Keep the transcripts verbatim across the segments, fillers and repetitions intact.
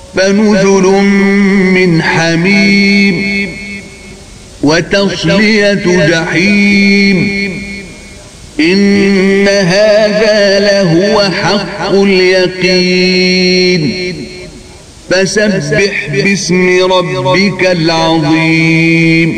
فنزل من حميم وتصلية جحيم إن هذا لهو حق اليقين فسبح باسم ربك العظيم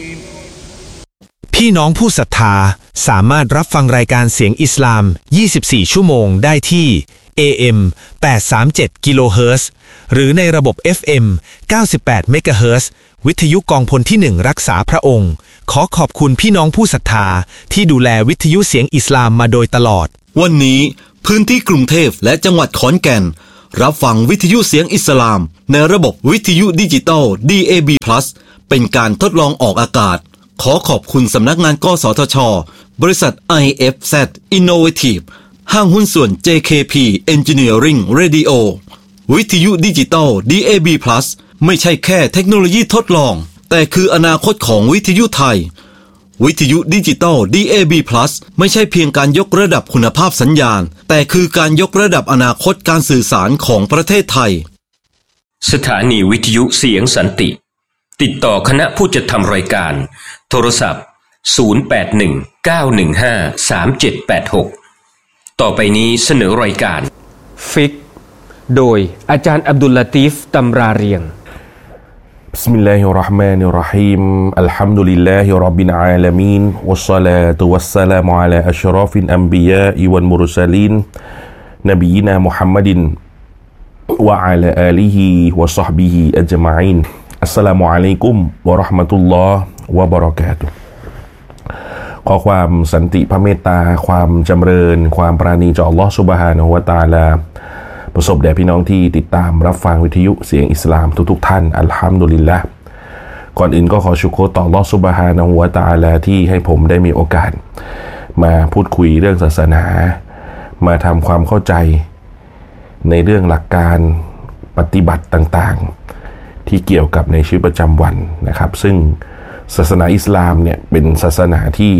พี่น้องผู้ศรัทธาสามารถรับฟังรายการเสียงอิสลามยี่สิบสี่ชั่วโมงได้ที่ เอ เอ็ม แปดร้อยสามสิบเจ็ด กิโลเฮิรตซ์หรือในระบบ เอฟ เอ็ม เก้าสิบแปด เมกะเฮิรตซ์วิทยุกองพลที่หนึ่งรักษาพระองค์ขอขอบคุณพี่น้องผู้ศรัทธาที่ดูแลวิทยุเสียงอิสลามมาโดยตลอดวันนี้พื้นที่กรุงเทพและจังหวัดขอนแก่นรับฟังวิทยุเสียงอิสลามในระบบวิทยุดิจิตอล ดี เอ บี Plus เป็นการทดลองออกอากาศขอขอบคุณสำนักงานกสทช.บริษัท ไอ เอฟ แซด Innovative ห้างหุ้นส่วน เจ เค พี Engineering Radio วิทยุดิจิตอล ดี เอ บี Plus ไม่ใช่แค่เทคโนโลยีทดลองแต่คืออนาคตของวิทยุไทยวิทยุดิจิตอล ดี เอ บี Plus ไม่ใช่เพียงการยกระดับคุณภาพสัญญาณแต่คือการยกระดับอนาคตการสื่อสารของประเทศไทยสถานีวิทยุเสียงสันติติดต่อคณะผู้จัดทำรายการโทรศัพท์ศูนย์ แปด หนึ่ง เก้า หนึ่ง ห้า สาม เจ็ด แปด หกต่อไปนี้เสนอรายการฟิกโดยอาจารย์อับดุลลาตีฟตำราเรียง بسم الله الرحمن الرحيم الحمد لله رب العالمين والصلاة والسلام على أشرف الأنبياء والمرسلين نبينا محمد وعلى آله وصحبه أجمعين السلام عليكم ورحمة الله وبركاته ขอความสันติพระเมตตาความจำเริญความปราณีจากอัลเลาะห์ซุบฮานะฮูวะตะอาลาประสบแด่พี่น้องที่ติดตามรับฟังวิทยุเสียงอิสลามทุกๆท่านอัลฮัมดุลิลละห์ก่อนอื่นก็ขอชุกรต่ออัลเลาะห์ซุบฮานะฮูวะตะอาลาที่ให้ผมได้มีโอกาสมาพูดคุยเรื่องศาสนามาทำความเข้าใจในเรื่องหลักการปฏิบัติต่างๆที่เกี่ยวกับในชีวิตประจำวันนะครับซึ่งศาสนาอิสลามเนี่ยเป็นศาสนาที่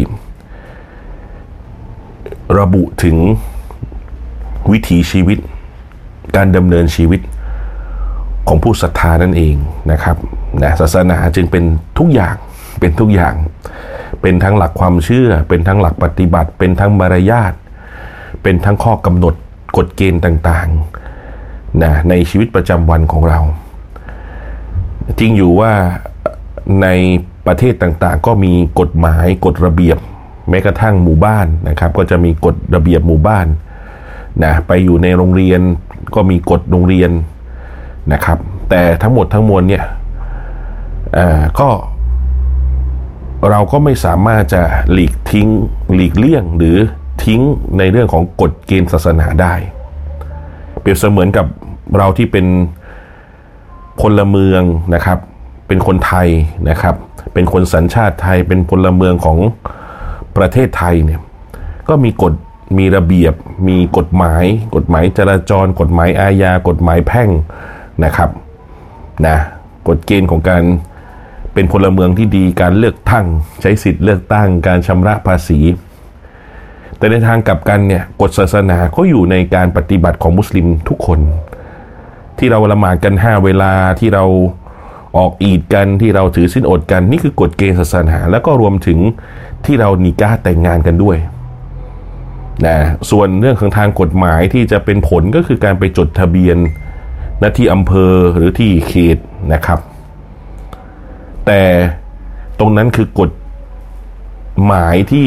ระบุถึงวิถีชีวิตการดำเนินชีวิตของผู้ศรัทธานั่นเองนะครับนะศาสนาจึงเป็นทุกอย่างเป็นทุกอย่างเป็นทั้งหลักความเชื่อเป็นทั้งหลักปฏิบัติเป็นทั้งมารยาทเป็นทั้งข้อกำหนดกฎเกณฑ์ต่างๆนะในชีวิตประจำวันของเราจริงอยู่ว่าในประเทศต่างๆก็มีกฎหมายกฎระเบียบแม้กระทั่งหมู่บ้านนะครับก็จะมีกฎระเบียบหมู่บ้านนะไปอยู่ในโรงเรียนก็มีกฎโรงเรียนนะครับแต่ทั้งหมดทั้งมวลเนี่ยเอ่อก็เราก็ไม่สามารถจะหลีกทิ้งหลีกเลี่ยงหรือทิ้งในเรื่องของกฎเกณฑ์ศาสนาได้เปรียบเสมือนกับเราที่เป็นพลเมืองนะครับเป็นคนไทยนะครับเป็นคนสัญชาติไทยเป็นพลเมืองของประเทศไทยเนี่ยก็มีกฎมีระเบียบมีกฎหมายกฎหมายจราจรกฎหมายอาญากฎหมายแพ่งนะครับนะกฎเกณฑ์ของการเป็นพลเมืองที่ดีการเลือกตั้งใช้สิทธิ์เลือกตั้งการชำระภาษีแต่ในทางกลับกันเนี่ยกฎศาสนาก็อยู่ในการปฏิบัติของมุสลิมทุกคนที่เราละหมาดกันห้าเวลาที่เราออกอีดกันที่เราถือศีลอดกันนี่คือกฎเกณฑ์ศาสนาแล้วก็รวมถึงที่เรานิกาห์แต่งงานกันด้วยนะส่วนเรื่องของทางกฎหมายที่จะเป็นผลก็คือการไปจดทะเบียนณที่อำเภอหรือที่เขตนะครับแต่ตรงนั้นคือกฎหมายที่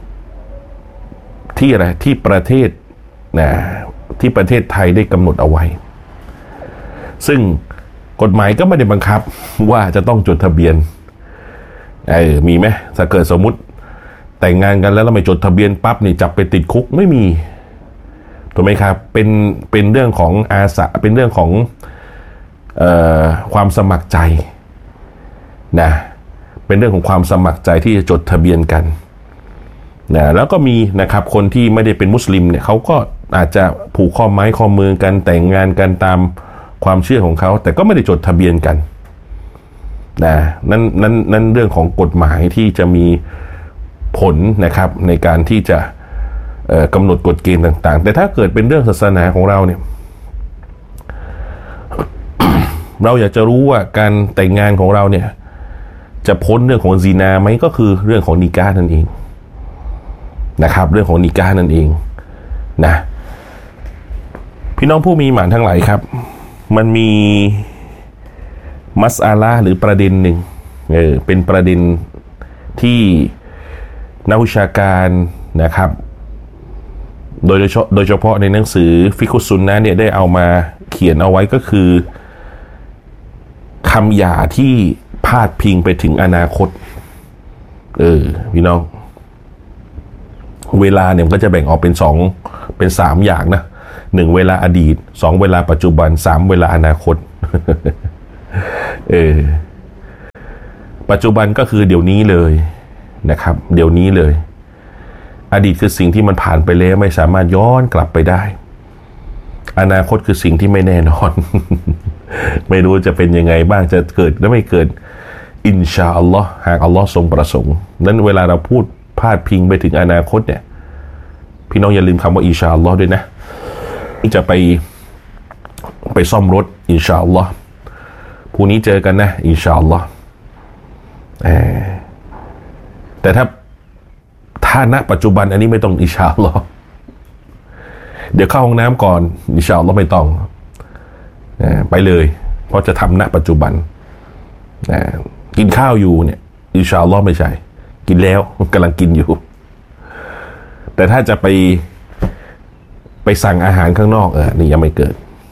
ที่อะไรที่ประเทศนะที่ประเทศไทยได้กำหนดเอาไว้ซึ่งกฎหมายก็ไม่ได้บังคับว่าจะต้องจดทะเบียนเออมีไหมถ้าเกิดสมมุติแต่งงานกันแล้วเราไม่จดทะเบียนปั๊บนี่จับไปติดคุกไม่มีถูกไหมครับเป็นเป็นเรื่องของอาสาเป็นเรื่องของเอ่อความสมัครใจนะเป็นเรื่องของความสมัครใจที่จะจดทะเบียนกันนะแล้วก็มีนะครับคนที่ไม่ได้เป็นมุสลิมเนี่ยเขาก็อาจจะผูกข้อไม้ข้อมือกันแต่งงานกันตามความเชื่อของเขาแต่ก็ไม่ได้จดทะเบียนกันนะนั่นนั่นนั่นเรื่องของกฎหมายที่จะมีผลนะครับในการที่จะกำหนดกฎเกณฑ์ต่างๆแต่ถ้าเกิดเป็นเรื่องศาสนาของเราเนี่ยเราอยากจะรู้ว่าการแต่งงานของเราเนี่ยจะพ้นเรื่องของซินาไหมก็คือเรื่องของนิกาห์นั่นเองนะครับเรื่องของนิกาห์นั่นเองนะพี่น้องผู้มีหมานทั้งหลายครับมันมีมัสอาลาหรือประเด็นหนึ่งเออเป็นประเด็นที่นักวิชาการนะครับโดยโดยเฉพาะในหนังสือฟิกุสซุนนะห์เนี่ยได้เอามาเขียนเอาไว้ก็คือคำหย่าที่พาดพิงไปถึงอนาคตเออพี่น้องเวลาเนี่ยมันก็จะแบ่งออกเป็นสองเป็นสามอย่างนะหนึ่งเวลาอดีตสองเวลาปัจจุบันสามเวลาอนาคต เออปัจจุบันก็คือเดี๋ยวนี้เลยนะครับเดี๋ยวนี้เลยอดีตคือสิ่งที่มันผ่านไปแล้วไม่สามารถย้อนกลับไปได้อนาคตคือสิ่งที่ไม่แน่นอน ไม่รู้จะเป็นยังไงบ้างจะเกิดหรือไม่เกิดอินชาอัลลอฮ์หากอัลลอฮ์ทรงประสงค์นั้นเวลาเราพูดพาดพิงไปถึงอนาคตเนี่ยพี่น้องอย่าลืมคำว่าอินชาอัลลอฮ์ด้วยนะจะไปไปซ่อมรถอินชาอัลลอฮ์พรุ่งนี้เจอกันนะอินชาอัลลอฮ์แต่ถ้าถ้าณปัจจุบันอันนี้ไม่ต้องอินชาอัลลอฮ์เดี๋ยวเข้าห้องน้ำก่อนอินชาอัลลอฮ์ไม่ต้องไปเลยเพราะจะทำณปัจจุบันกินข้าวอยู่เนี่ยอินชาอัลลอฮ์ไม่ใช่กินแล้วกำลังกินอยู่แต่ถ้าจะไปไปสั่งอาหารข้างนอกเออนี่ยังไม่เกิด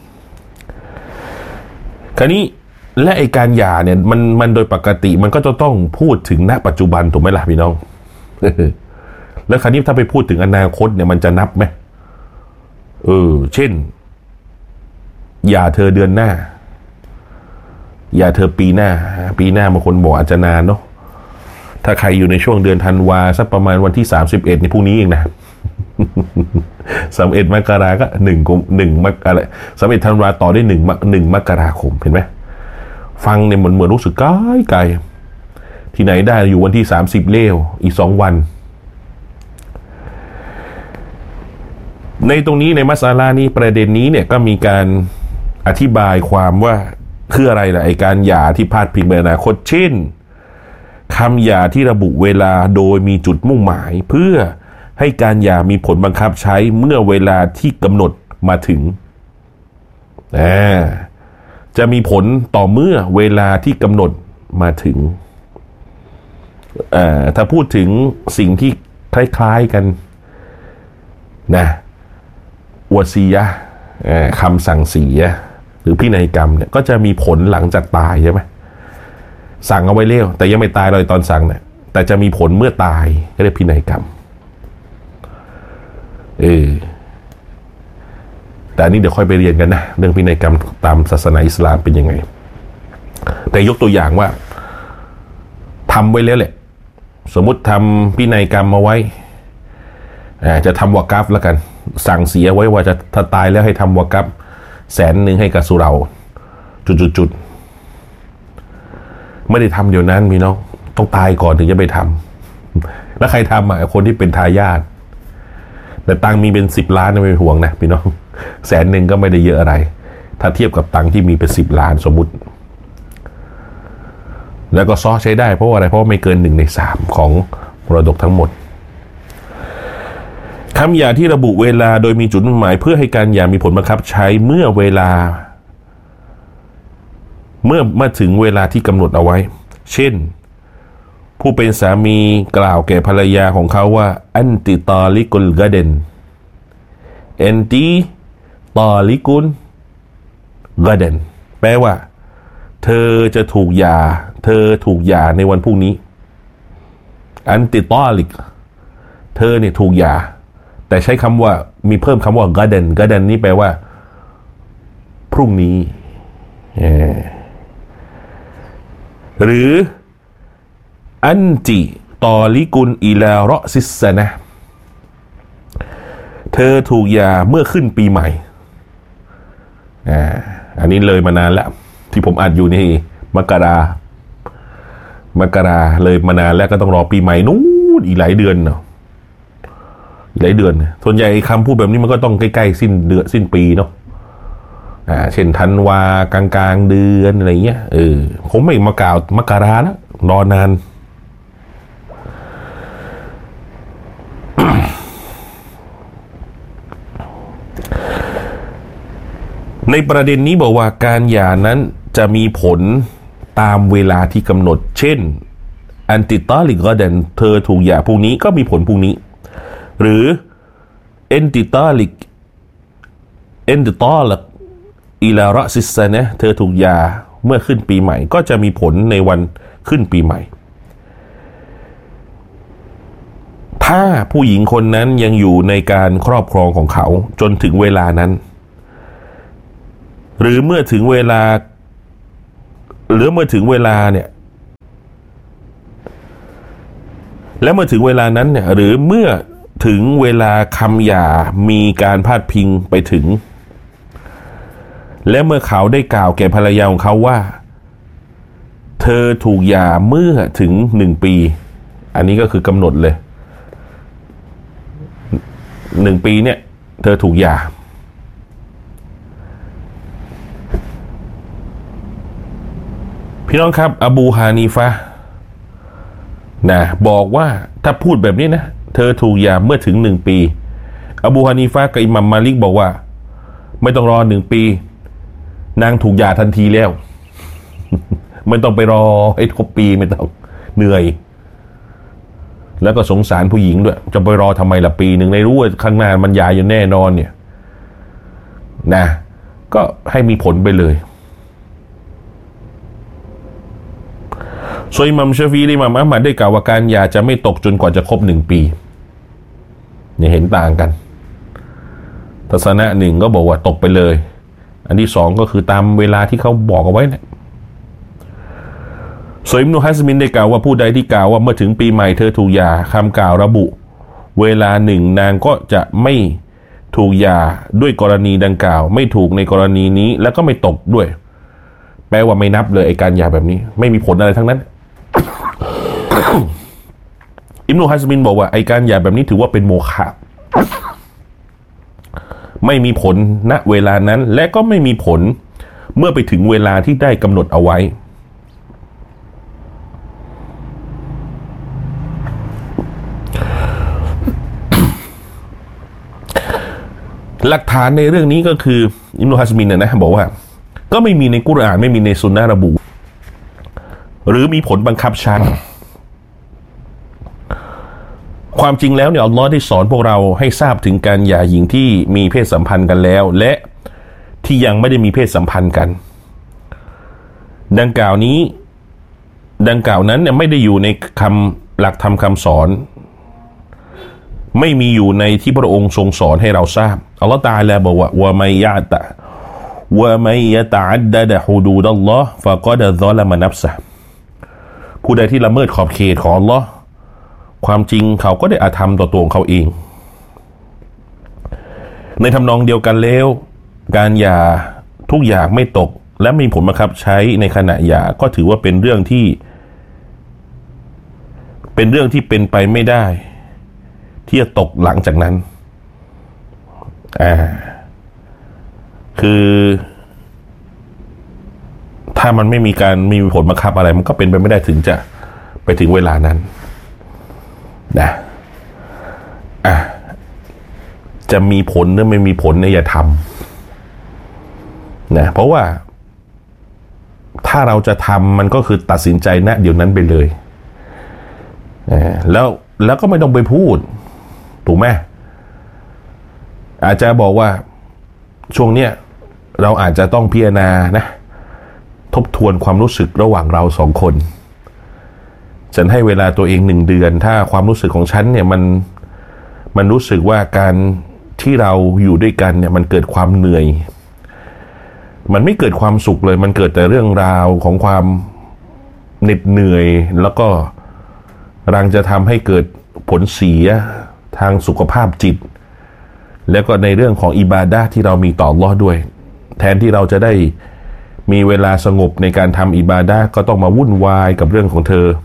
คราวนี้และไอการหย่าเนี่ยมันมันโดยปกติมันก็จะต้องพูดถึงณปัจจุบันถูกไหมล่ะพี่น้อง แล้วคราวนี้ถ้าไปพูดถึงอนาคตเนี่ยมันจะนับไหมเออเช่นหย่าเธอเดือนหน้าหย่าเธอปีหน้าปีหน้าบางคนบอกอาจจะนานเนาะถ้าใครอยู่ในช่วงเดือนธันวาสักประมาณวันที่สามสิบเอ็ดในพรุ่งนี้เองนะ สามสิบเอ็ดมกราก็หนึ่งกุมหนึ่งมกราสามสิบเอ็ดธันวาต่อได้หนึ่งหนึ่งมกราคมเห็นไหมฟังเนี่ยเหมือนเหมือนรู้สึกไกลไกลที่ไหนได้อยู่วันที่สามสิบเลี้ยวอีกสองวันในตรงนี้ในมัสอาลานี้ประเด็นนี้เนี่ยก็มีการอธิบายความว่าคืออะไรล่ะไอการหย่าที่พาดพิงไปอนาคตเช่นคำหย่าที่ระบุเวลาโดยมีจุดมุ่งหมายเพื่อให้การหย่ามีผลบังคับใช้เมื่อเวลาที่กำหนดมาถึงอ่าจะมีผลต่อเมื่อเวลาที่กำหนดมาถึงอ่าถ้าพูดถึงสิ่งที่คล้ายๆกันนะวะซียะห์คำสั่งเสียหรือพินัยกรรมเนี่ยก็จะมีผลหลังจากตายใช่ไหมสั่งเอาไว้แล้วแต่ยังไม่ตายเลยตอนสั่งเนี่ยแต่จะมีผลเมื่อตายก็เรียกพินัยกรรมเออแต่อันนี้เดี๋ยวค่อยไปเรียนกันนะเรื่องพินัยกรรมตามศาสนาอิสลามเป็นยังไงแต่ยกตัวอย่างว่าทำไว้แล้วแหละสมมุติทำพินัยกรรมมาไว้จะทำวะกัฟแล้วกันสั่งเสียไว้ว่าจะถ้าตายแล้วให้ทำวะกัฟแสนหนึ่งให้กับสุเราจุดๆไม่ได้ทำเดี๋ยวนั้นมีน้องต้องตายก่อนถึงจะไปทำแล้วใครทำอ่ะคนที่เป็นทายาทแต่ตังมีเป็นสิบล้านไม่เป็นห่วงนะพี่น้องแสนหนึ่งก็ไม่ได้เยอะอะไรถ้าเทียบกับตังที่มีเป็นสิบล้านสมมุติแล้วก็ซ้อใช้ได้เพราะว่าอะไรเพราะไม่เกินหนึ่งในสามของมรดกทั้งหมดคำหย่าที่ระบุเวลาโดยมีจุดมุ่งหมายเพื่อให้การหย่ามีผลบังคับใช้เมื่อเวลาเมื่อมาถึงเวลาที่กำหนดเอาไว้เช่นผู้เป็นสามีกล่าวแก่ภรรยาของเขาว่าอันติตอลิกุลกะเดนอันติตอลิกุลกะเดนแปลว่าเธอจะถูกหย่าเธอถูกหย่าในวันพรุ่งนี้อันติตอลิกเธอเนี่ยถูกหย่าแต่ใช้คำว่ามีเพิ่มคำว่ากะเดนกะเดนนี่แปลว่าพรุ่งนี้หรืออันติตอลิกุลอิลารอซิสซะนะเธอถูกหย่าเมื่อขึ้นปีใหม่อ่าอันนี้เลยมานานแล้วที่ผมอัดอยู่นี่มกรามกราเลยมานานแล้วก็ต้องรอปีใหม่นู้นอีกหลายเดือนเนาะอีกหลายเดือนส่วนใหญ่คำพูดแบบนี้มันก็ต้องใกล้ๆสิ้นเดือนสิ้นปีเนาะอ่าเช่นธันวากลางกลางเดือนอะไรเงี้ยเออผมไม่มากล่าวมกราแล้วรอนาน ในประเด็นนี้บอกว่าการหย่านั้นจะมีผลตามเวลาที่กำหนดเช่นอันติตอลิกก็เดนเธอถูกหย่าพรุ่งนี้ก็มีผลพรุ่งนี้หรือเอนติตอลิกเอนติตอลิกอิลาระซิสนะเธอถูกหย่าเมื่อขึ้นปีใหม่ก็จะมีผลในวันขึ้นปีใหม่ถ้าผู้หญิงคนนั้นยังอยู่ในการครอบครองของเขาจนถึงเวลานั้นหรือเมื่อถึงเวลาหรือเมื่อถึงเวลาเนี่ยและเมื่อถึงเวลานั้นเนี่ยหรือเมื่อถึงเวลาคำหย่ามีการพาดพิงไปถึงและเมื่อเขาได้กล่าวแก่ภรรยาของเขาว่าเธอถูกหย่าเมื่อถึงหนึ่งปีอันนี้ก็คือกำหนดเลยหนึ่งปีเนี่ยเธอถูกหย่าพี่น้องครับอบูฮานีฟะห์นะบอกว่าถ้าพูดแบบนี้นะเธอถูกหย่าเมื่อถึงหนึ่งปีอบูฮานีฟะห์กับอิหม่ามมาลิกบอกว่าไม่ต้องรอหนึ่งปีนางถูกหย่าทันทีแล้ว ไม่ต้องไปรอให้ครบปีไม่ต้องเหนื่อยแล้วก็สงสารผู้หญิงด้วยจะไปรอทำไมล่ะปีหนึ่งในรู้ว่าข้างหน้ามันหย่าอยู่แน่นอนเนี่ยนะก็ให้มีผลไปเลยส่วนอิหม่ามชาฟีอิหม่ามอะห์มัดได้กล่าวว่าการหย่าจะไม่ตกจนกว่าจะครบหนึ่งปีเนี่ยเห็นต่างกันทัศนะหนึ่งก็บอกว่าตกไปเลยอันที่สองก็คือตามเวลาที่เขาบอกเอาไว้เนี่ยส่วนอิบนุฮัซมินได้กล่าวว่าผู้ใดที่กล่าวว่าเมื่อถึงปีใหม่เธอถูกหย่าคำกล่าวระบุเวลาหนึ่งนางก็จะไม่ถูกหย่าด้วยกรณีดังกล่าวไม่ถูกในกรณีนี้แล้วก็ไม่ตกด้วยแปลว่าไม่นับเลยไอ้การหย่าแบบนี้ไม่มีผลอะไรทั้งนั้น อิบนุฮัซมินบอกว่าไอ้การหย่าแบบนี้ถือว่าเป็นโมฆะไม่มีผลณเวลานั้นและก็ไม่มีผลเมื่อไปถึงเวลาที่ได้กำหนดเอาไว้หลักฐานในเรื่องนี้ก็คืออิบนุฮัซมินเนี่ยนะบอกว่าก็ไม่มีในกุรอานไม่มีในซุนนะห์ระบุหรือมีผลบังคับใช้ความจริงแล้วเนี่ยอัลลอฮ์ได้สอนพวกเราให้ทราบถึงการหย่าหญิงที่มีเพศสัมพันธ์กันแล้วและที่ยังไม่ได้มีเพศสัมพันธ์กันดังกล่าวนี้ดังกล่าวนั้นเนี่ยไม่ได้อยู่ในคำหลักธรรมคำสอนไม่มีอยู่ในที่พระองค์ทรงสอนให้เราทราบอัลลอฮ์ตะอาลาบอกว่าวะมัยยะตะวะมัยยะตะอัดดะดะฮุดูดัลลอฮ์ฟะกอดะซอละมะนัฟซะฮ์ผู้ใดที่ละเมิดขอบเขตของอัลลอฮ์ความจริงเขาก็ได้อาธรรมต่อตัวของเขาเองในทำนองเดียวกันแล้วการหย่าทุกอย่างไม่ตกและมีผลบังคับใช้ในขณะหย่าก็ถือว่าเป็นเรื่องที่เป็นเรื่องที่เป็นไปไม่ได้ที่จะตกหลังจากนั้นอ่าคือถ้ามันไม่มีการมีผลบังคับอะไรมันก็เป็นไปไม่ได้ถึงจะไปถึงเวลานั้นนะอ่ะจะมีผลหรือไม่มีผลเนี่ยอย่าทำนะเพราะว่าถ้าเราจะทำมันก็คือตัดสินใจณเดี๋ยวนั้นไปเลยนะแล้วแล้วก็ไม่ต้องไปพูดถูกไหมอาจจะบอกว่าช่วงเนี้ยเราอาจจะต้องพิจารณานะทบทวนความรู้สึกระหว่างเราสองคนฉันให้เวลาตัวเองหนึ่งเดือนถ้าความรู้สึกของฉันเนี่ยมันมันรู้สึกว่าการที่เราอยู่ด้วยกันเนี่ยมันเกิดความเหนื่อยมันไม่เกิดความสุขเลยมันเกิดแต่เรื่องราวของความเหน็ดเหนื่อยแล้วก็รังจะทำให้เกิดผลเสียทางสุขภาพจิตแล้วก็ในเรื่องของอิบาดะห์ที่เรามีต่ออัลเลาะห์ด้วยแทนที่เราจะได้มีเวลาสงบในการทำอิบาดะห์ก็ต้องมาวุ่นวายกับเรื่องของเธอ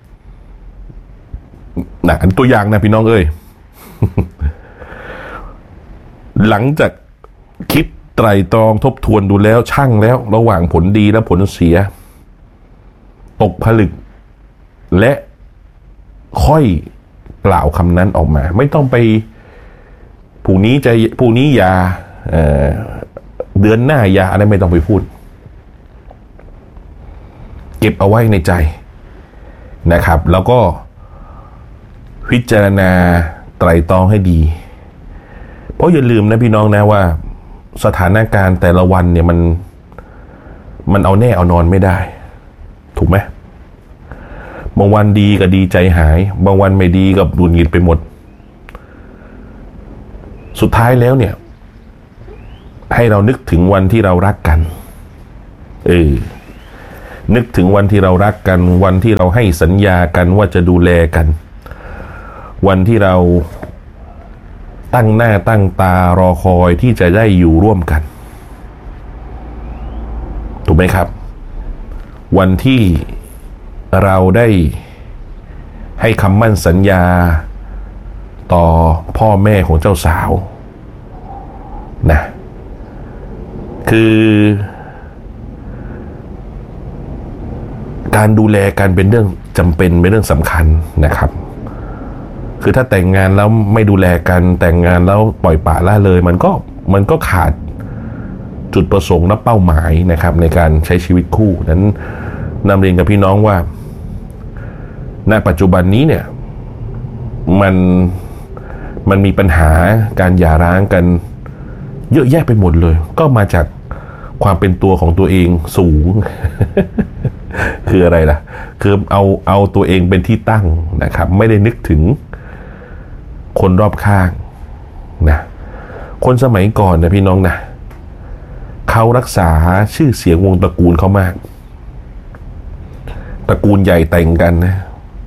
นะอันตัวอย่างนะพี่น้องเอ้ย หลังจากคลิปไตร่ตรองทบทวนดูแล้วชั่งแล้วระหว่างผลดีและผลเสียตกผลึกและค่อยกล่าวคำนั้นออกมาไม่ต้องไปผู้นี้จะผู้นี้อย่า เ, เดือนหน้าอย่าอะไรไม่ต้องไปพูดเก็บเอาไว้ในใจนะครับแล้วก็พิจารณาไตร่ตรองให้ดีเพราะอย่าลืมนะพี่น้องนะว่าสถานการณ์แต่ละวันเนี่ยมันมันเอาแน่เอานอนไม่ได้ถูกไหมบางวันดีก็ดีใจหายบางวันไม่ดีก็หงุดหงิดไปหมดสุดท้ายแล้วเนี่ยให้เรานึกถึงวันที่เรารักกันเออนึกถึงวันที่เรารักกันวันที่เราให้สัญญากันว่าจะดูแลกันวันที่เราตั้งหน้าตั้งตารอคอยที่จะได้อยู่ร่วมกันถูกไหมครับวันที่เราได้ให้คำมั่นสัญญาต่อพ่อแม่ของเจ้าสาวนะคือการดูแลกันเป็นเรื่องจำเป็นเป็นเรื่องสำคัญนะครับคือถ้าแต่งงานแล้วไม่ดูแลกันแต่งงานแล้วปล่อยปละละเลยมันก็มันก็ขาดจุดประสงค์และเป้าหมายนะครับในการใช้ชีวิตคู่นั้นนำเรียนกับพี่น้องว่าณปัจจุบันนี้เนี่ยมันมันมีปัญหาการหย่าร้างกันเยอะแยะไปหมดเลยก็มาจากความเป็นตัวของตัวเองสูง คืออะไรล่ะคือเอาเอาตัวเองเป็นที่ตั้งนะครับไม่ได้นึกถึงคนรอบข้างนะคนสมัยก่อนนะพี่น้องนะเขารักษาชื่อเสียงวงตระกูลเขามากตระกูลใหญ่แต่งกันนะ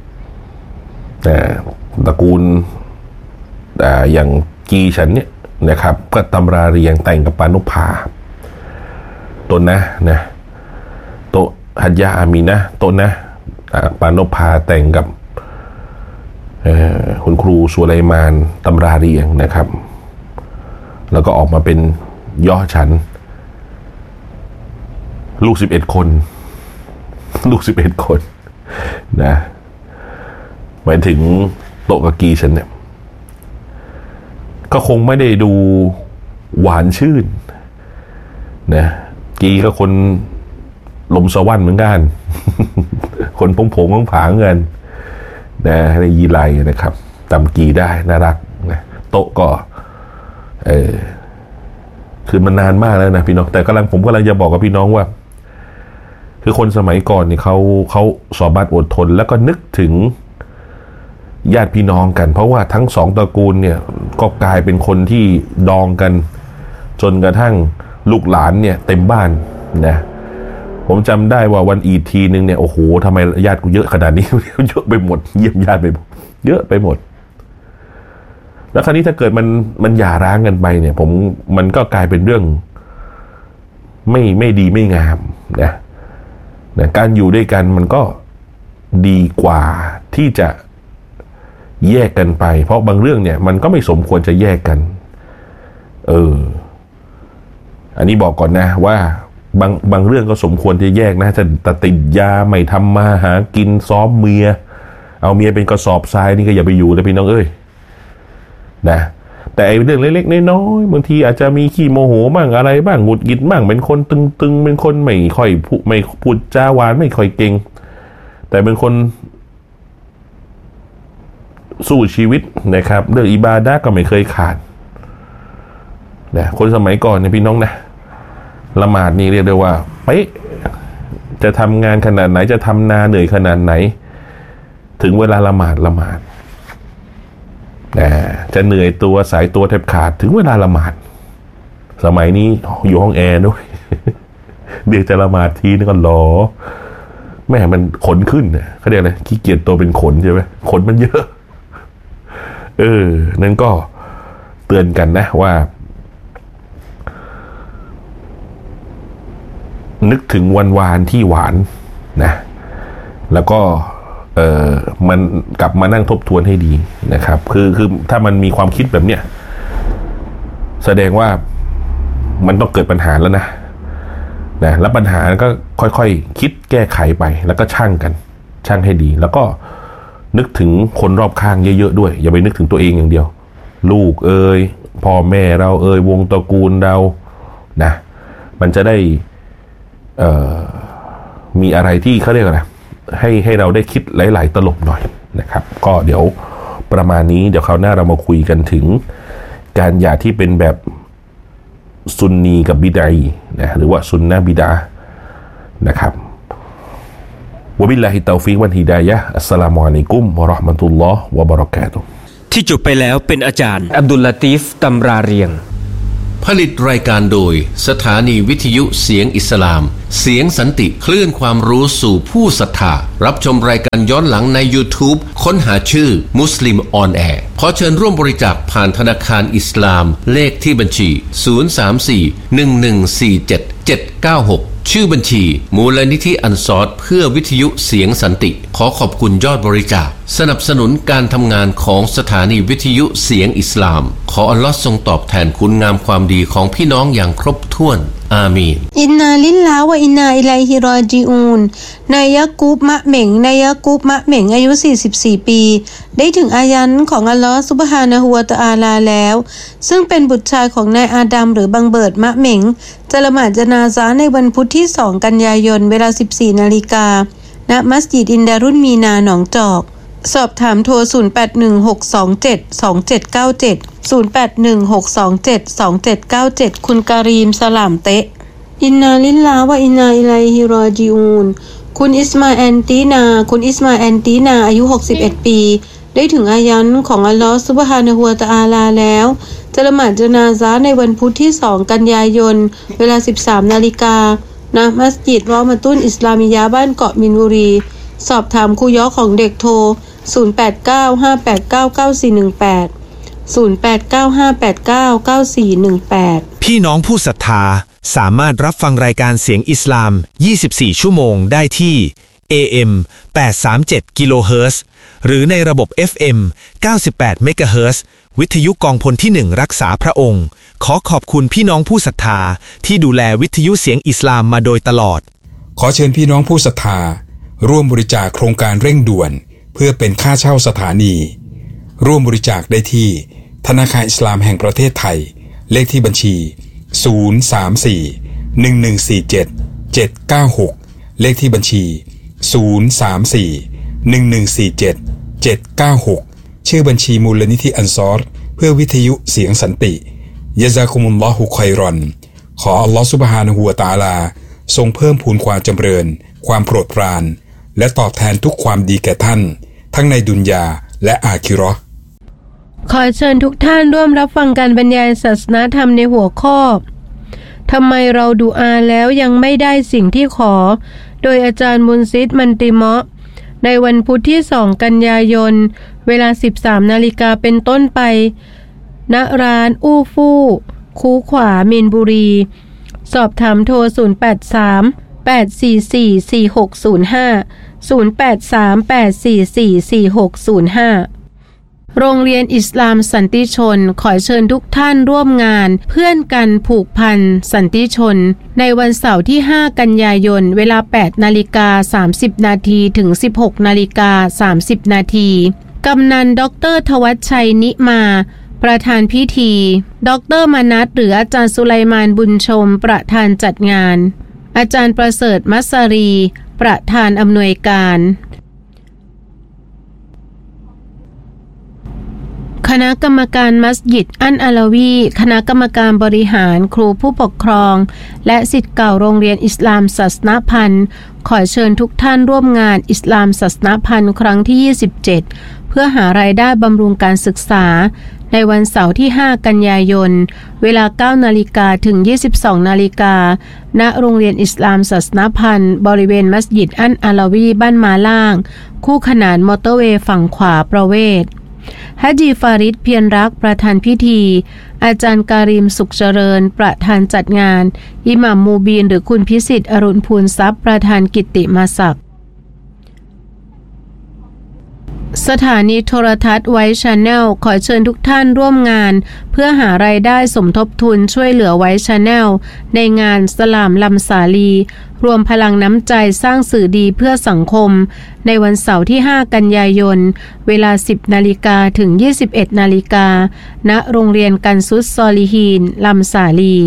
ตระกูลอย่างกีฉันเนี่ยนะครับก็ตำราเรียงแต่งกับปานุภาต้นนะนะโตฮัจญาอามีนะต้นนะปานุภาแต่งกับคุณครูสุไลมานตำราเรียงนะครับแล้วก็ออกมาเป็นย่อฉันลูกสิบเอ็ดคนลูกสิบเอ็ดคนนะหมายถึงโตกะกีฉันเนี่ยก็คงไม่ได้ดูหวานชื่นนะกีก็คนลมสวรรค์เหมือนกัน คนพงผงพงผางเงินนะในยีไลนะครับตำกีได้น่ารักนะโตก็เออคือมันนานมากแล้วนะพี่น้องแต่กำลังผมกำลังจะบอกกับพี่น้องว่าคือคนสมัยก่อนนี่เขาเขาสอบบัตรอดทนแล้วก็นึกถึงญาติพี่น้องกันเพราะว่าทั้งสองตระกูลเนี่ยก็กลายเป็นคนที่ดองกันจนกระทั่งลูกหลานเนี่ยเต็มบ้านนะผมจำได้ว่าวันอีทีนึงเนี่ยโอ้โหทำไมญาติกูเยอะขนาดนี้ เยอะไปหมดเยี่ยมญาติไปเยอะไปหมดแล้วคราวนี้ถ้าเกิดมันมันหย่าร้างกันไปเนี่ยผมมันก็กลายเป็นเรื่องไม่ไม่ดีไม่งามนะนะการอยู่ด้วยกันมันก็ดีกว่าที่จะแยกกันไปเพราะบางเรื่องเนี่ยมันก็ไม่สมควรจะแยกกันเอออันนี้บอกก่อนนะว่าบางบางเรื่องก็สมควรจะแยกนะจะติดยาไม่ทำมาหากินซ้อมเมียเอาเมียเป็นกระสอบทรายนี่ก็อย่าไปอยู่เลยพี่น้องเอ้ยนะแต่ไอ้เรื่องเล็กๆน้อยๆบางทีอาจจะมีขี้โมโหบ้างอะไรบ้างหงุดหงิดบ้างเป็นคนตึงๆเป็นคนไม่ค่อยพูดไม่พูดจาหวานไม่ค่อยเก่งแต่เป็นคนสู้ชีวิตนะครับเรื่องอิบาดะห์ก็ไม่เคยขาดนะคนสมัยก่อนเนี่ยพี่น้องนะละหมาดนี่เรียกได้ว่าเป๊ะจะทำงานขนาดไหนจะทำนาเหนื่อยขนาดไหนถึงเวลาละหมาดละหมาดนะจะเหนื่อยตัวสายตัวแทบขาดถึงเวลาละหมาดสมัยนี้อยู่ห้องแอร์ด้วย เดี๋ยวจะละหมาดทีนึงก็รอแม่มันขนขึ้นเนี่ยเขาเรียกอะไรขี้เกียจตัวเป็นขนใช่ไหมขนมันเยอะเออนั่นก็เตือนกันนะว่านึกถึงวันวานที่หวานนะแล้วก็เออมันกลับมานั่งทบทวนให้ดีนะครับคือคือถ้ามันมีความคิดแบบเนี้ยแสดงว่ามันต้องเกิดปัญหาแล้วนะนะแล้วปัญหาก็ค่อยๆ ค, คิดแก้ไขไปแล้วก็ชั่งกันชั่งให้ดีแล้วก็นึกถึงคนรอบข้างเยอะๆด้วยอย่าไปนึกถึงตัวเองอย่างเดียวลูกเอ่ยพ่อแม่เราเอ่ยวงตระกูลเรานะมันจะได้เอ่อมีอะไรที่เขาเรียกอะไรให้ให้เราได้คิดหลายๆตลบหน่อยนะครับก็เดี๋ยวประมาณนี้เดี๋ยวคราวหน้าเรามาคุยกันถึงการหย่าที่เป็นแบบซุนนีกับบิดานะหรือว่าซุนนะบิดานะครับวะบิลลาฮิตตอฟิกวัลฮิดายะฮ์อัสสลามุอะลัยกุมวะเราะห์มะตุลลอฮ์วะบะเราะกาตุฮ์ที่จบไปแล้วเป็นอาจารย์อับดุลลาตีฟตำราเรียงผลิตรายการโดยสถานีวิทยุเสียงอิสลามเสียงสันติคลื่นความรู้สู่ผู้ศรัทธารับชมรายการย้อนหลังใน YouTube ค้นหาชื่อมุสลิมออนแอร์ขอเชิญร่วมบริจาคผ่านธนาคารอิสลามเลขที่บัญชี ศูนย์ สาม สี่ หนึ่ง หนึ่ง สี่ เจ็ด เจ็ด เก้า หกชื่อบัญชีมูลนิธิอันซอรเพื่อวิทยุเสียงสันติขอขอบคุณยอดบริจาคสนับสนุนการทำงานของสถานีวิทยุเสียงอิสลามขออัลลอฮ์ทรงตอบแทนคุณงามความดีของพี่น้องอย่างครบถ้วนอามีนอินนาลิลลาฮ์วะอินนาอิลัยฮิรอญิอูนนายยะกูบมะเหม่งนายยะกูบมะเหม่งอายุสี่สิบสี่ปีได้ถึงอายันของอัลลอฮ์ซุบฮานะฮูวะตะอาลาแล้วซึ่งเป็นบุตรชายของนายอาดัมหรือบังเบิดมะเหม่งจะละหมาดญะนาซะห์ในวันพุธที่สองกันยายนเวลา สิบสี่นาฬิกา ณมัสยิดอินดารุนมีนาหนองจอกสอบถามโทรศูนย์ แปด หนึ่ง หก สอง เจ็ด สอง เจ็ด เก้า เจ็ด ศูนย์ แปด หนึ่ง หก สอง เจ็ด สอง เจ็ด เก้า เจ็ดคุณการีมสลามเตะอินนาลิลลาฮ์วะอินนาอิลัยฮิรอญิอูนคุณอิสมาแอนตีนาคุณอิสมาแอนตีนาอายุหกสิบเอ็ดปีได้ถึงอายันของอัลลอฮ์ซุบฮานะฮูวะตะอาลาแล้วจะละหมาดญะนาซะห์ในวันพุธที่สองกันยายนเวลา สิบสามนาฬิกา ณมัสยิดรอมะตุนอิสลามิยะห์บ้านเกาะมินบุรีสอบถามครูยอของเด็กโทรศูนย์ แปด เก้า ห้า แปด เก้า เก้า สี่ หนึ่ง แปด ศูนย์ แปด เก้า ห้า แปด เก้า เก้า สี่ หนึ่ง แปดพี่น้องผู้ศรัทธาสามารถรับฟังรายการเสียงอิสลามยี่สิบสี่ชั่วโมงได้ที่ เอ เอ็ม แปด สาม เจ็ด กิโลเฮิรตซ์หรือในระบบ เอฟ เอ็ม เก้าสิบแปด เมกะเฮิรตซ์วิทยุกองพลที่หนึ่งรักษาพระองค์ขอขอบคุณพี่น้องผู้ศรัทธาที่ดูแลวิทยุเสียงอิสลามมาโดยตลอดขอเชิญพี่น้องผู้ศรัทธาร่วมบริจาคโครงการเร่งด่วนเพื่อเป็นค่าเช่าสถานีร่วมบริจาคได้ที่ธนาคารอิสลามแห่งประเทศไทยเลขที่บัญชีศูนย์ สาม สี่ หนึ่ง หนึ่ง สี่ เจ็ด เจ็ด เก้า หกเลขที่บัญชีศูนย์ สาม สี่ หนึ่ง หนึ่ง สี่ เจ็ด เจ็ด เก้า หกชื่อบัญชีมูลนิธิอันซอรเพื่อวิทยุเสียงสันติยะซากุมุลลอฮุค็อยรอนขออัลลอฮฺซุบฮานะฮูวะตะอาลาทรงเพิ่มพูนความจำเริญความโปรดปรานและตอบแทนทุกความดีแก่ท่านทั้งในดุนยาและอาคิเราะห์ขอเชิญทุกท่านร่วมรับฟังการบรรยายศาสนาธรรมในหัวข้อทำไมเราดุอาแล้วยังไม่ได้สิ่งที่ขอโดยอาจารย์มุนซิดมันติเมาะในวันพุธที่สองกันยายนเวลา สิบสามนาฬิกาเป็นต้นไปณร้านอู้ฟู่คูขวามีนบุรีสอบถามโทรศูนย์ แปด สาม แปด สี่ สี่ สี่ หก ศูนย์ ห้า ศูนย์ แปด สาม แปด สี่ สี่ สี่ หก ศูนย์ ห้าโรงเรียนอิสลามสันติชนขอเชิญทุกท่านร่วมงานเพื่อนกันผูกพันสันติชนในวันเสาร์ที่ห้ากันยายนเวลา แปดนาฬิกาสามสิบนาทีถึง สิบหกนาฬิกาสามสิบนาทีกำนันดรทวัชชัยนิมาประธานพิธีดรมนัสหรืออาจารย์สุไลมานบุญชมประธานจัดงานอาจารย์ประเสริฐมัสรีประธานอำนวยการคณะกรรมการมัสยิดอันอาลาวีคณะกรรมการบริหารครูผู้ปกครองและศิษย์เก่าโรงเรียนอิสลามศาสนพันธ์ขอเชิญทุกท่านร่วมงานอิสลามศาสนพันธ์ครั้งที่ยี่สิบเจ็ดเพื่อหารายได้บำรุงการศึกษาในวันเสาร์ที่ห้ากันยายนเวลา เก้านาฬิกาถึง ยี่สิบสองนาฬิกาณโรงเรียนอิสลามศาสนพันธ์บริเวณมัสยิดอันอาลาวีบ้านมาล่างคู่ขนานมอเตอร์เวย์ฝั่งขวาประเวศฮะจีฟาริดเพียรรักประธานพิธีอาจารย์การิมสุขเจริญประธานจัดงานอิหม่ามมูบีนหรือคุณพิสิทธิ์อรุณพูนทรัพย์ประธานกิตติมศักดิ์สถานีโทรทัศน์ไวท์ชาแนลขอเชิญทุกท่านร่วมงานเพื่อหารายได้สมทบทุนช่วยเหลือไวท์ชาแนลในงานสลามลำสาลีรวมพลังน้ำใจสร้างสื่อดีเพื่อสังคมในวันเสาร์ที่ห้ากันยายนเวลา สิบนาฬิกา ถึง ยี่สิบเอ็ดนาฬิกาณโรงเรียนกันซุสซอลิฮีนลำสาลี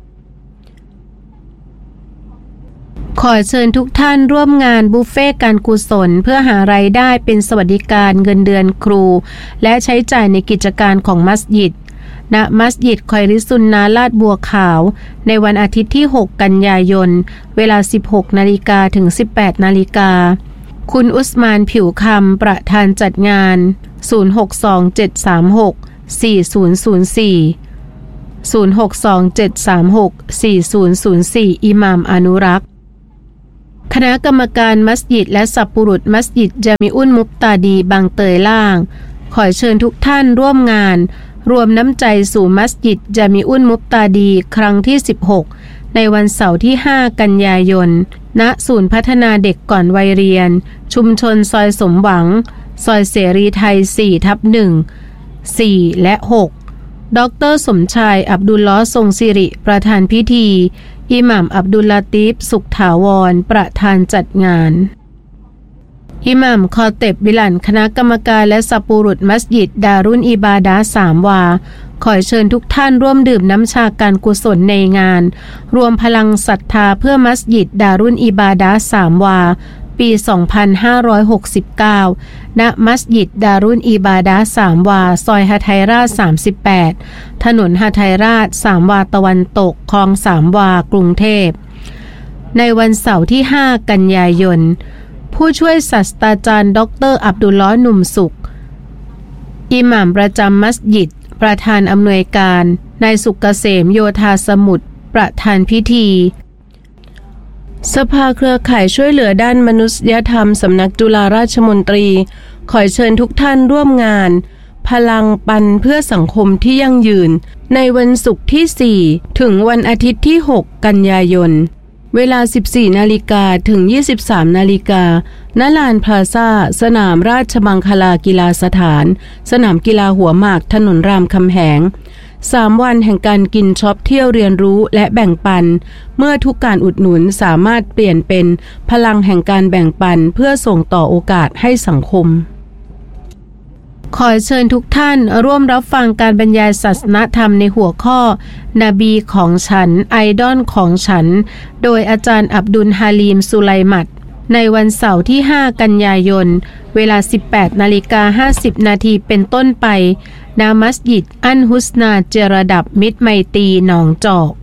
ขอเชิญทุกท่านร่วมงานบุฟเฟ่การกุศลเพื่อหารายได้เป็นสวัสดิการเงินเดือนครูและใช้จ่ายในกิจการของมัสยิดณมัสยิดคอยริซุนนาลาดบัวขาวในวันอาทิตย์ที่หกกันยายนเวลา สิบหกนาฬิกา ถึง สิบแปดนาฬิกาคุณอุสมานผิวคำประธานจัดงานศูนย์ หก สอง เจ็ด สาม หก สี่ ศูนย์ ศูนย์ สี่ ศูนย์ หก สอง เจ็ด สาม หก สี่ ศูนย์ ศูนย์ สี่อิหม่ามอนุรักษ์คณะกรรมการมัสยิดและสัพปุรุษมัสยิดจามิอุลมุฟตาดีบางเตยล่างขอเชิญทุกท่านร่วมงานรวมน้ำใจสู่มัสยิดจามิอุลมุฟตาดีครั้งที่สิบหกในวันเสาร์ที่ห้ากันยายนณศูนย์พัฒนาเด็กก่อนวัยเรียนชุมชนซอยสมหวังซอยเสรีไทย สี่ทับหนึ่ง สี่ และ หกดร.สมชายอับดุลลอฮ์ทรงสิริประธานพิธีอิหม่ามอับดุลลาตีฟสุขถาวรประธานจัดงานอิหม่ามคอเต็บบิลันคณะกรรมการและสัพปุรุษมัสยิดดารุนอิบาดะห์สามวาขอเชิญทุกท่านร่วมดื่มน้ำชาการกุศลในงานรวมพลังศรัทธาเพื่อมัสยิดดารุนอิบาดะห์สามวาปี สองพันห้าร้อยหกสิบเก้า ณ มัสยิดดารุนอิบาดะห์สามวาซอยหทัยราชสามสิบแปดถนนหทัยราชสามวาตะวันตกคลองสามวากรุงเทพในวันเสาร์ที่ห้ากันยายนผู้ช่วยศาสตราจารย์ดร.อับดุลลอฮ์หนุ่มสุขอิหม่ามประจำมัสยิดประธานอำนวยการนายสุกเกษมโยธาสมุทรประธานพิธีสภาเครือข่ายช่วยเหลือด้านมนุษยธรรมสำนักจุฬาราชมนตรีขอเชิญทุกท่านร่วมงานพลังปันเพื่อสังคมที่ยั่งยืนในวันศุกร์ที่สี่ถึงวันอาทิตย์ที่หกกันยายนเวลา สิบสี่นาฬิกา ถึง ยี่สิบสามนาฬิกาณลานพลาซ่าสนามราชมังคลากีฬาสถานสนามกีฬาหัวหมากถนนรามคำแหงสามวันแห่งการกินช็อปเที่ยวเรียนรู้และแบ่งปันเมื่อทุกการอุดหนุนสามารถเปลี่ยนเป็นพลังแห่งการแบ่งปันเพื่อส่งต่อโอกาสให้สังคมขอเชิญทุกท่านร่วมรับฟังการบรรยายศาสนธรรมในหัวข้อนบีของฉันไอดอลของฉันโดยอาจารย์อับดุลฮาลีมสุไลมัดในวันเสาร์ที่ห้ากันยายนเวลา สิบแปดนาฬิกาห้าสิบนาทีเป็นต้นไปณมัสยิดอันฮุสนาเจรดับมิตรไมตรีหนองจอก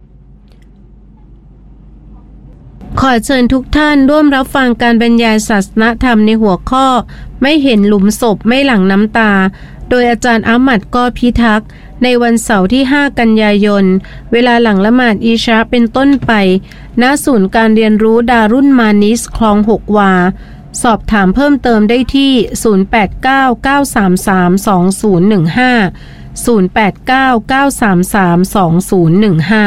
ขอเชิญทุกท่านร่วมรับฟังการบรรยายศาสนธรรมในหัวข้อไม่เห็นหลุมศพไม่หลั่งน้ำตาโดยอาจารย์อามัดกอพิทักษ์ในวันเสาร์ที่ห้ากันยายนเวลาหลังละหมาดอิชาเป็นต้นไปณศูนย์การเรียนรู้ดารุนมานิสคลองหกวาสอบถามเพิ่มเติมได้ที่ศูนย์ แปด เก้า เก้า สาม สาม สอง ศูนย์ หนึ่ง ห้า ศูนย์ แปด เก้า เก้า สาม สาม สอง ศูนย์ หนึ่ง ห้า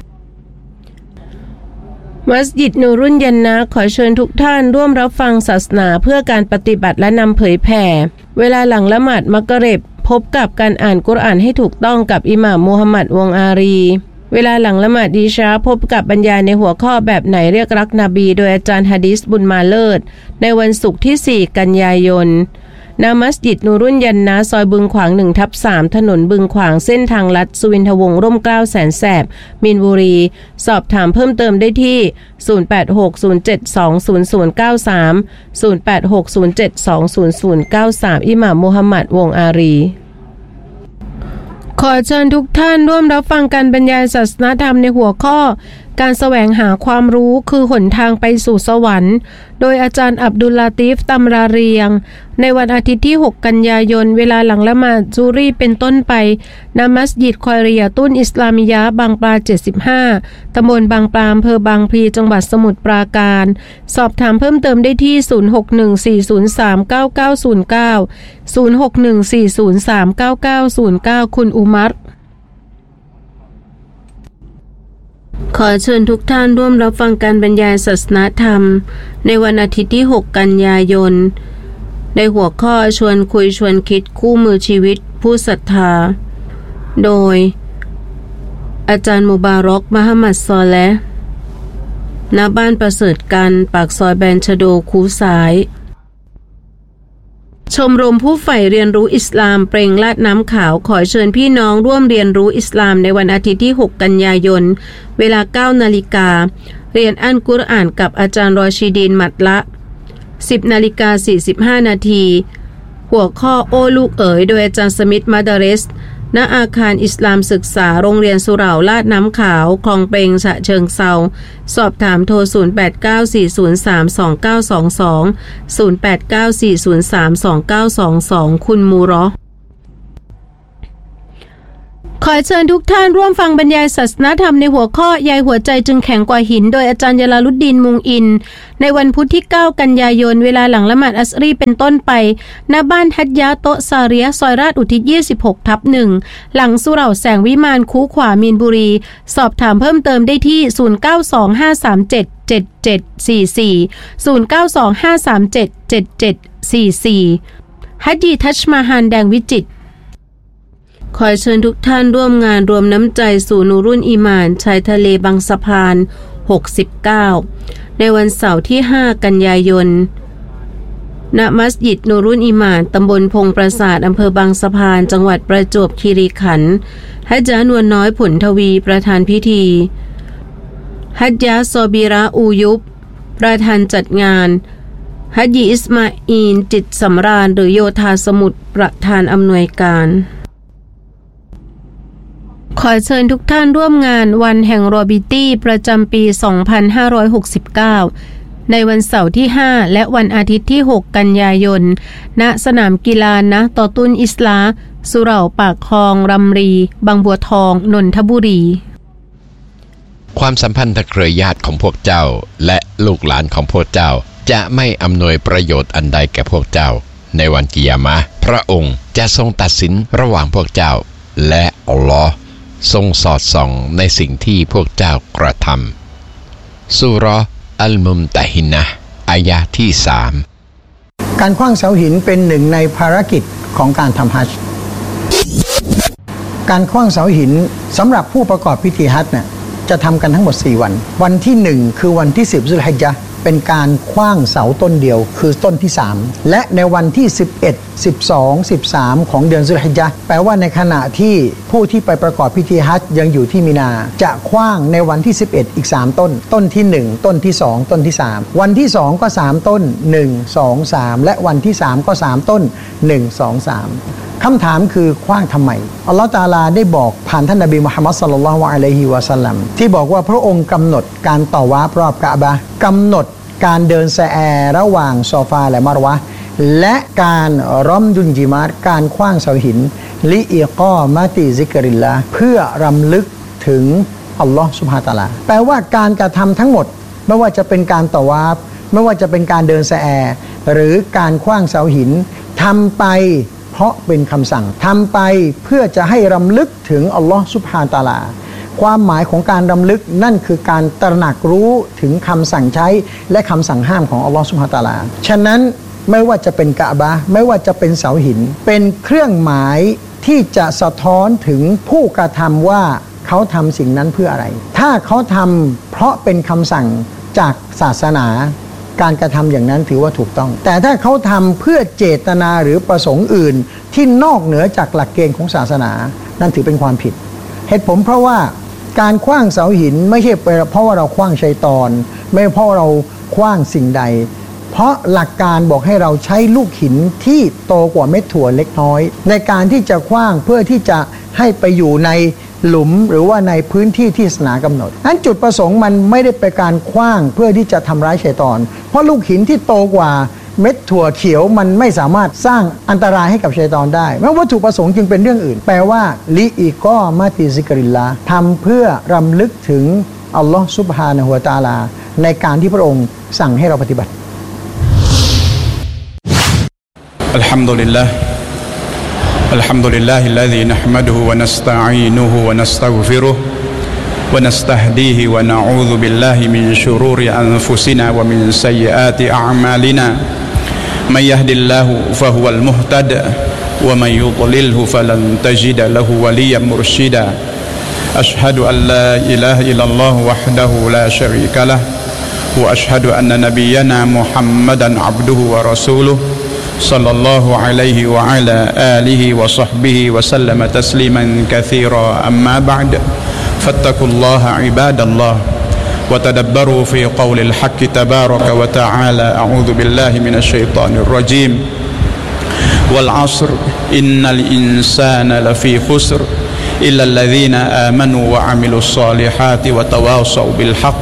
มัสยิดนูรุนยันนะขอเชิญทุกท่านร่วมรับฟังศาสนาเพื่อการปฏิบัติและนำเผยแผ่เวลาหลังละหมาดมักริบพบกับการอ่านกุรอานให้ถูกต้องกับอิหม่ามมูฮัมหมัดวงอารีเวลาหลังละหมาดอิชาพบกับบรรยายในหัวข้อแบบไหนเรียกรักนบีโดยอาจารย์ฮะดีษบุญมาเลิศในวันศุกร์ที่สี่กันยายนณมัสยิดนูรุนยันนะซอยบึงขวาง หนึ่งทับสาม ถนนบึงขวางเส้นทางลัดสุวินทวงศ์ร่มเกล้าแสนแสบมีนบุรีสอบถามเพิ่มเติมได้ที่ศูนย์ แปด หก ศูนย์ เจ็ด สอง ศูนย์ ศูนย์ เก้า สาม ศูนย์ แปด หก ศูนย์ เจ็ด สอง ศูนย์ ศูนย์ เก้า สามอิหม่ามมูฮัมหมัดวงอารีขอเชิญทุกท่านร่วมรับฟังการบรรยายศาสนธรรมในหัวข้อการแสวงหาความรู้คือหนทางไปสู่สวรรค์โดยอาจารย์อับดุลลาตีฟตัมราเรียงในวันอาทิตย์ที่หกกันยายนเวลาหลังละหมาดซูรีเป็นต้นไปณมัสยิดคอยริยะตุนอิสลามิยะห์บางปลาเจ็ดสิบห้าตำบลบางปลาอำเภอบางพลีจังหวัดสมุทรปราการสอบถามเพิ่มเติมได้ที่ศูนย์ หก หนึ่ง สี่ ศูนย์ สาม เก้า เก้า ศูนย์ เก้า ศูนย์ หก หนึ่ง สี่ ศูนย์ สาม เก้า เก้า ศูนย์ เก้าคุณอุมัรขอเชิญทุกท่านร่วมรับฟังการบรรยายศาสนธรรมในวันอาทิตย์ที่หกกันยายนณในหัวข้อชวนคุยชวนคิดคู่มือชีวิตผู้ศรัทธาโดยอาจารย์มุบารอกมหมัดซอเลห์ณบ้านประเสริฐกันปากซอยแบนชโดคูสายชมรมผู้ใฝ่เรียนรู้อิสลามเปล่งลาดน้ำขาวขอเชิญพี่น้องร่วมเรียนรู้อิสลามในวันอาทิตย์ที่หกกันยายนเวลา เก้านาฬิกาเรียนอัลกุรอานกับอาจารย์รอชิดีนมัดละ สิบนาฬิกาสี่สิบห้านาทีหัวข้อโอ้ลูกเอ๋ยโดยอาจารย์สมิธมัดาริสณอาคารอิสลามศึกษาโรงเรียนสุเหร่าลาดน้ำขาวคลองเปงฉะเชิงเซาสอบถามโทรศูนย์ แปด เก้า สี่ ศูนย์ สาม สอง เก้า สอง สอง ศูนย์ แปด เก้า สี่ ศูนย์ สาม สอง เก้า สอง สองคุณมูรอขอเชิญทุกท่านร่วมฟังบรรยายศาสนธรรมในหัวข้อใยหัวใจจึงแข็งกว่าหินโดยอาจารย์ยาลาลุดดีนมุงอินในวันพุธที่เก้ากันยายนเวลาหลังละหมาดอัสรีเป็นต้นไปณบ้านฮัจญะโตะซาเรียซอยราชอุทิศ ยี่สิบหกทับหนึ่ง หลังสุเหร่าแสงวิมานคูขวามีนบุรีสอบถามเพิ่มเติมได้ที่ศูนย์ เก้า สอง ห้า สาม เจ็ด เจ็ด เจ็ด สี่ สี่ ศูนย์ เก้า สอง ห้า สาม เจ็ด เจ็ด เจ็ด สี่ สี่ฮัจญีทัชมาฮานแดงวิจิตรขอเชิญทุกท่านร่วมงานรวมน้ำใจสู่นูรุ่นอีหม่านชายทะเลบางสะพานหกสิบเก้าในวันเสาร์ที่ห้ากันยายนณมัสยิดนูรุ่นอีหม่านตำบลพงปราสาทอำเภอบางสะพานจังหวัดประจวบคีรีขันธ์ฮัจญะนวลน้อยผลทวีประธานพิธีฮัจญะซอบีระอูยุบประธานจัดงานฮัจญีอิสมาอีนจิตสำราญหรือโยธาสมุทรประธานอำนวยการขอเชิญทุกท่านร่วมงานวันแห่งโรบิตี้ประจำปี สองพันห้าร้อยหกสิบเก้า ในวันเสาร์ที่ห้าและวันอาทิตย์ที่หกกันยายนณสนามกีฬานะตอตุนอิสลาสุเหร่าปากคลองรำรีบางบัวทองนนทบุรีความสัมพันธ์เครือญาติของพวกเจ้าและลูกหลานของพวกเจ้าจะไม่อำนวยประโยชน์อันใดแก่พวกเจ้าในวันกิยามะห์พระองค์จะทรงตัดสินระหว่างพวกเจ้าและอัลลอฮ์ทรงสอดส่องในสิ่งที่พวกเจ้ากระทำซูเราะห์อัลมุมตะฮินะห์อายะห์ที่สามการขว้างเสาหินเป็นหนึ่งในภารกิจของการทำฮัจญ์การขว้างเสาหินสำหรับผู้ประกอบพิธีฮัจญ์เนี่ยจะทำกันทั้งหมดสี่วันวันที่หนึ่งคือวันที่สิบซุลฮิจญะห์เป็นการขว้างเสาต้นเดียวคือต้นที่สามและในวันที่สิบเอ็ด สิบสอง สิบสามของเดือนซุลฮิจญะห์แปลว่าในขณะที่ผู้ที่ไปประกอบพิธีฮัจญ์ยังอยู่ที่มินาจะขว้างในวันที่สิบเอ็ดอีกสามต้นต้นที่หนึ่งต้นที่สองต้นที่สามวันที่สองก็สามต้นหนึ่ง สอง สามและวันที่สามก็สามต้นหนึ่ง สอง สามคำถามคือขว้างทำไมอัลลอฮฺตะอาลาได้บอกผ่านท่านนบีมุฮัมมัดศ็อลลัลลอฮุอะลัยฮิวะซัลลัมที่บอกว่าพระองค์กำหนดการต่อวาฟรอบกะบะห์กำหนดการเดินแซแอระหว่างซอฟาและมารวะห์และการร้อมดุนจิมาร์การขว้างเสาหินลิอิกอมะติซิกริลลาห์เพื่อรำลึกถึงอัลลอฮฺซุบฮานะฮูวะตะอาลาแปลว่าการกระทำทั้งหมดไม่ว่าจะเป็นการต่อวาฟไม่ว่าจะเป็นการเดินแซแอหรือการขว้างเสาหินทำไปเพราะเป็นคำสั่งทำไปเพื่อจะให้รำลึกถึงอัลลอฮฺซุบฮานะฮูวะตะอาลาความหมายของการรำลึกนั่นคือการตระหนักรู้ถึงคำสั่งใช้และคำสั่งห้ามของอัลลอฮฺซุบฮานะฮูวะตะอาลาฉะนั้นไม่ว่าจะเป็นกะบะห์ไม่ว่าจะเป็นเสาหินเป็นเครื่องหมายที่จะสะท้อนถึงผู้กระทำว่าเขาทำสิ่งนั้นเพื่ออะไร ถ้าเขาทำเพราะเป็นคำสั่งจากศาสนาการกระทำอย่างนั้นถือว่าถูกต้องแต่ถ้าเขาทำเพื่อเจตนาหรือประสงค์อื่นที่นอกเหนือจากหลักเกณฑ์ของศาสนานั่นถือเป็นความผิดเหตุผลเพราะว่าการขว้างเสาหินไม่ใช่เพราะว่าเราขว้างชัยฏอนไม่เพราะเราขว้างสิ่งใดเพราะหลักการบอกให้เราใช้ลูกหินที่โตกว่าเม็ดถั่วเล็กน้อยในการที่จะขว้างเพื่อที่จะให้ไปอยู่ในหลุมหรือว่าในพื้นที่ที่ศาสนากำหนดนั้นจุดประสงค์มันไม่ได้เป็นการขว้างเพื่อที่จะทำร้ายชัยฏอนเพราะลูกหินที่โตกว่าเม็ดถั่วเขียวมันไม่สามารถสร้างอันตรายให้กับชัยฏอนได้แม้วัตถุประสงค์จึงเป็นเรื่องอื่นแปลว่าลิอิกอมะติซิกริลลาห์ทำเพื่อรำลึกถึงอัลลอฮฺซุบฮานะฮูวะตะอาลาในการที่พระองค์สั่งให้เราปฏิบัติอัลฮัมดุลิลลาห์อัลฮัมดุลิลลาฮิลลซีนะห์มะดุฮุวะนัสตะอีนุฮุวะนัสตัฆฟิรุฮุวะนัสตะฮดีฮิวะนะอูซุบิลลาฮิมินชุรูริอันฟุซินา วะมินซัยยิอาติอะอ์มาลินา من يهد الله فهو المهتد ومن يضلله فلن تجد له وليا مرشدا أشهد أن لا إله إلا الله وحده لا شريك له وأشهد أن نبينا محمدا عبده ورسوله صلى الله عليه وعلى آله وصحبه وسلم تسليما كثيرا أما بعد فاتقوا الله عباد الله وتدبروا في قول الحق تبارك وتعالى أعوذ بالله من الشيطان الرجيم والعصر إن الإنسان لفي خسر إلا الذين آمنوا وعملوا الصالحات وتواصوا بالحق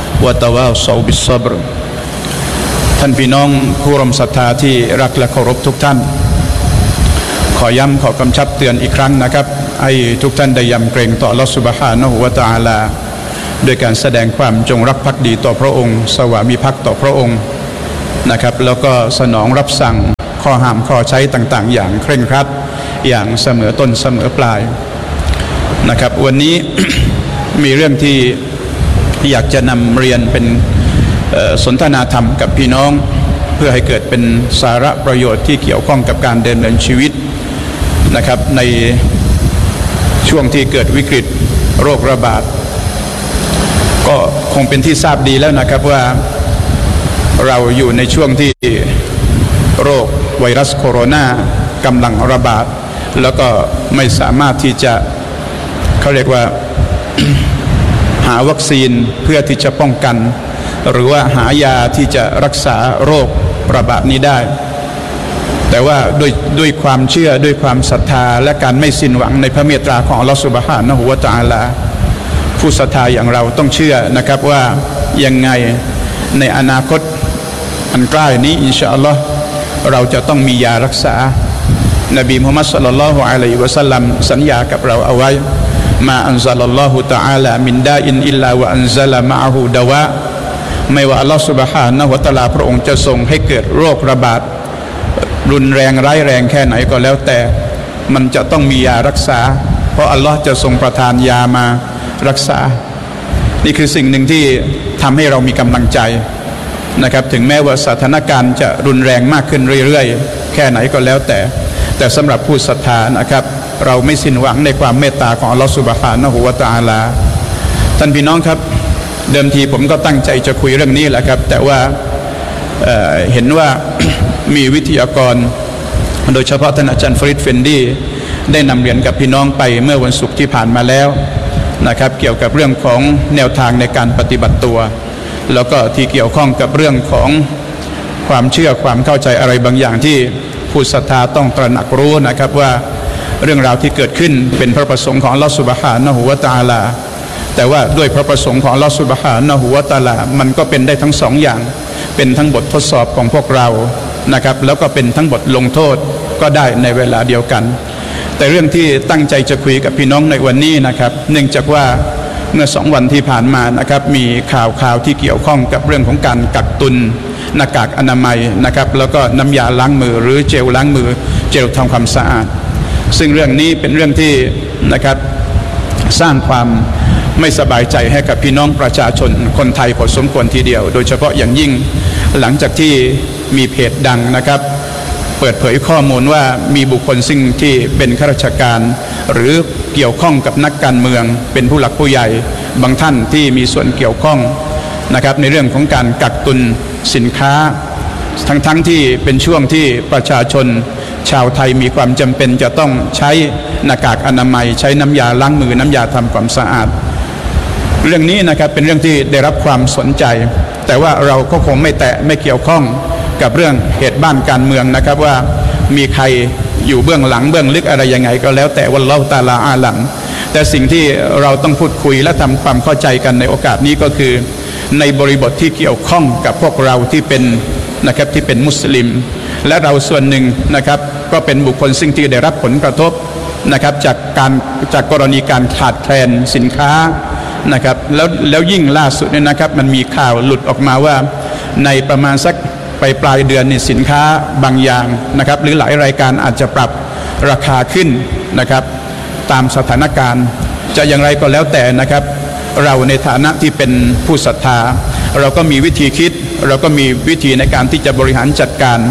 وتواصوا بالصبر ท่านพี่น้องผู้ร่วมศรัทธาที่รักและเคารพทุกท่านขอย้ำขอกำชับเตือนอีกครั้งนะครับให้ทุกท่านได้ยำเกรงต่ออัลเลาะห์ซุบฮานะฮูวะตะอาลาโดยการแสดงความจงรักภักดีต่อพระองค์สวามิภักดิ์ต่อพระองค์นะครับแล้วก็สนองรับสั่งข้อห้ามข้อใช้ต่างๆอย่างเคร่งครัดอย่างเสมอต้นเสมอปลายนะครับวันนี้ มีเรื่องที่อยากจะนำเรียนเป็นสนทนาธรรมกับพี่น้องเพื่อให้เกิดเป็นสาระประโยชน์ที่เกี่ยวข้องกับการดำเนินชีวิตนะครับในช่วงที่เกิดวิกฤตโรคระบาดก็คงเป็นที่ทราบดีแล้วนะครับว่าเราอยู่ในช่วงที่โรคไวรัสโคโรนากำลังระบาดแล้วก็ไม่สามารถที่จะเขาเรียกว่า หาวัคซีนเพื่อที่จะป้องกันหรือว่าหายาที่จะรักษาโรคระบาดนี้ได้แต่ว่าด้วยด้วยความเชื่อด้วยความศรัทธาและการไม่สิ้นหวังในพระเมตตาของอัลเลาะห์ซุบฮานะฮูวะตะอาลาผู้ศรัทธาอย่างเราต้องเชื่อนะครับว่ายังไงในอนาคตอันใกล้นี้อินชาอัลลอฮ์เราจะต้องมียารักษานบีมุฮัมมัดศ็อลลัลลอฮุอะลัยฮิวะซัลลัมสัญญากับเราเอาไว้มาอันซะลัลลอฮุตะอาลามินดาอินอิลลาวะอันซะละมะอะฮูดะวะไม่ว่าอัลลอฮฺซุบฮานะฮูวะตะอาลาพระองค์จะทรงให้เกิดโรคระบาดรุนแรงร้ายแรงแค่ไหนก็แล้วแต่มันจะต้องมียารักษาเพราะอัลลอฮ์จะทรงประทานยามารักษานี่คือสิ่งหนึ่งที่ทำให้เรามีกำลังใจนะครับถึงแม้ว่าสถานการณ์จะรุนแรงมากขึ้นเรื่อยๆแค่ไหนก็แล้วแต่แต่สำหรับผู้ศรัทธานะครับเราไม่สิ้นหวังในความเมตตาของอัลลอฮฺซุบฮานะฮูวะตะอาลาท่านพี่น้องครับเดิมทีผมก็ตั้งใจจะคุยเรื่องนี้แหละครับแต่ว่าเ, เห็นว่า มีวิทยากรโดยเฉพาะท่านอาจารย์ฟริดเฟนดีได้นำเรียนกับพี่น้องไปเมื่อวันศุกร์ที่ผ่านมาแล้วนะครับเกี่ยวกับเรื่องของแนวทางในการปฏิบัติตัวแล้วก็ที่เกี่ยวข้องกับเรื่องของความเชื่อความเข้าใจอะไรบางอย่างที่ผู้ศรัทธาต้องตระหนักรู้นะครับว่าเรื่องราวที่เกิดขึ้นเป็นพระประสงค์ของอัลเลาะห์ซุบฮานะฮูวะตะอาลาแต่ว่าด้วยพระประสงค์ของอัลเลาะห์ซุบฮานะฮูวะตะอาลามันก็เป็นได้ทั้งสองอย่างเป็นทั้งบททดสอบของพวกเรานะครับแล้วก็เป็นทั้งบทลงโทษก็ได้ในเวลาเดียวกันแต่เรื่องที่ตั้งใจจะคุยกับพี่น้องในวันนี้นะครับเนื่องจากว่าเมื่อสองวันที่ผ่านมานะครับมีข่าวข่าวที่เกี่ยวข้องกับเรื่องของการกักตุนหน้ากากอนามัยนะครับแล้วก็น้ำยาล้างมือหรือเจลล้างมือเจลทำความสะอาดซึ่งเรื่องนี้เป็นเรื่องที่นะครับสร้างความไม่สบายใจให้กับพี่น้องประชาชนคนไทยพอสมควรทีเดียวโดยเฉพาะอย่างยิ่งหลังจากที่มีเพจดังนะครับเปิดเผยข้อมูลว่ามีบุคคลซึ่งที่เป็นข้าราชการหรือเกี่ยวข้องกับนักการเมืองเป็นผู้หลักผู้ใหญ่บางท่านที่มีส่วนเกี่ยวข้องนะครับในเรื่องของการกักตุนสินค้าทั้งๆ ท, ที่เป็นช่วงที่ประชาชนชาวไทยมีความจำเป็นจะต้องใช้หน้ากากอนามัยใช้น้ำยาล้างมือน้ำยาทำความสะอาดเรื่องนี้นะครับเป็นเรื่องที่ได้รับความสนใจแต่ว่าเราก็คงไม่แตะไม่เกี่ยวข้องกับเรื่องเหตุบ้านการเมืองนะครับว่ามีใครอยู่เบื้องหลังเบื้องลึกอะไรยังไงก็แล้วแต่วัลลอฮุตะอาลาอาลัมแต่สิ่งที่เราต้องพูดคุยและทำความเข้าใจกันในโอกาสนี้ก็คือในบริบทที่เกี่ยวข้องกับพวกเราที่เป็นนะครับที่เป็นมุสลิมและเราส่วนหนึ่งนะครับก็เป็นบุคคลซึ่งที่ได้รับผลกระทบนะครับจากการจากกรณีการขาดแคลนสินค้านะครับแล้วแล้วยิ่งล่าสุดเนี่ยนะครับมันมีข่าวหลุดออกมาว่าในประมาณสักไปปลายเดือนนี่สินค้าบางอย่างนะครับหรือหลายรายการอาจจะปรับราคาขึ้นนะครับตามสถานการณ์จะอย่างไรก็แล้วแต่นะครับเราในฐานะที่เป็นผู้ศรัทธาเราก็มีวิธีคิดเราก็มีวิธีในการที่จะบริหารจัดการเพื่อ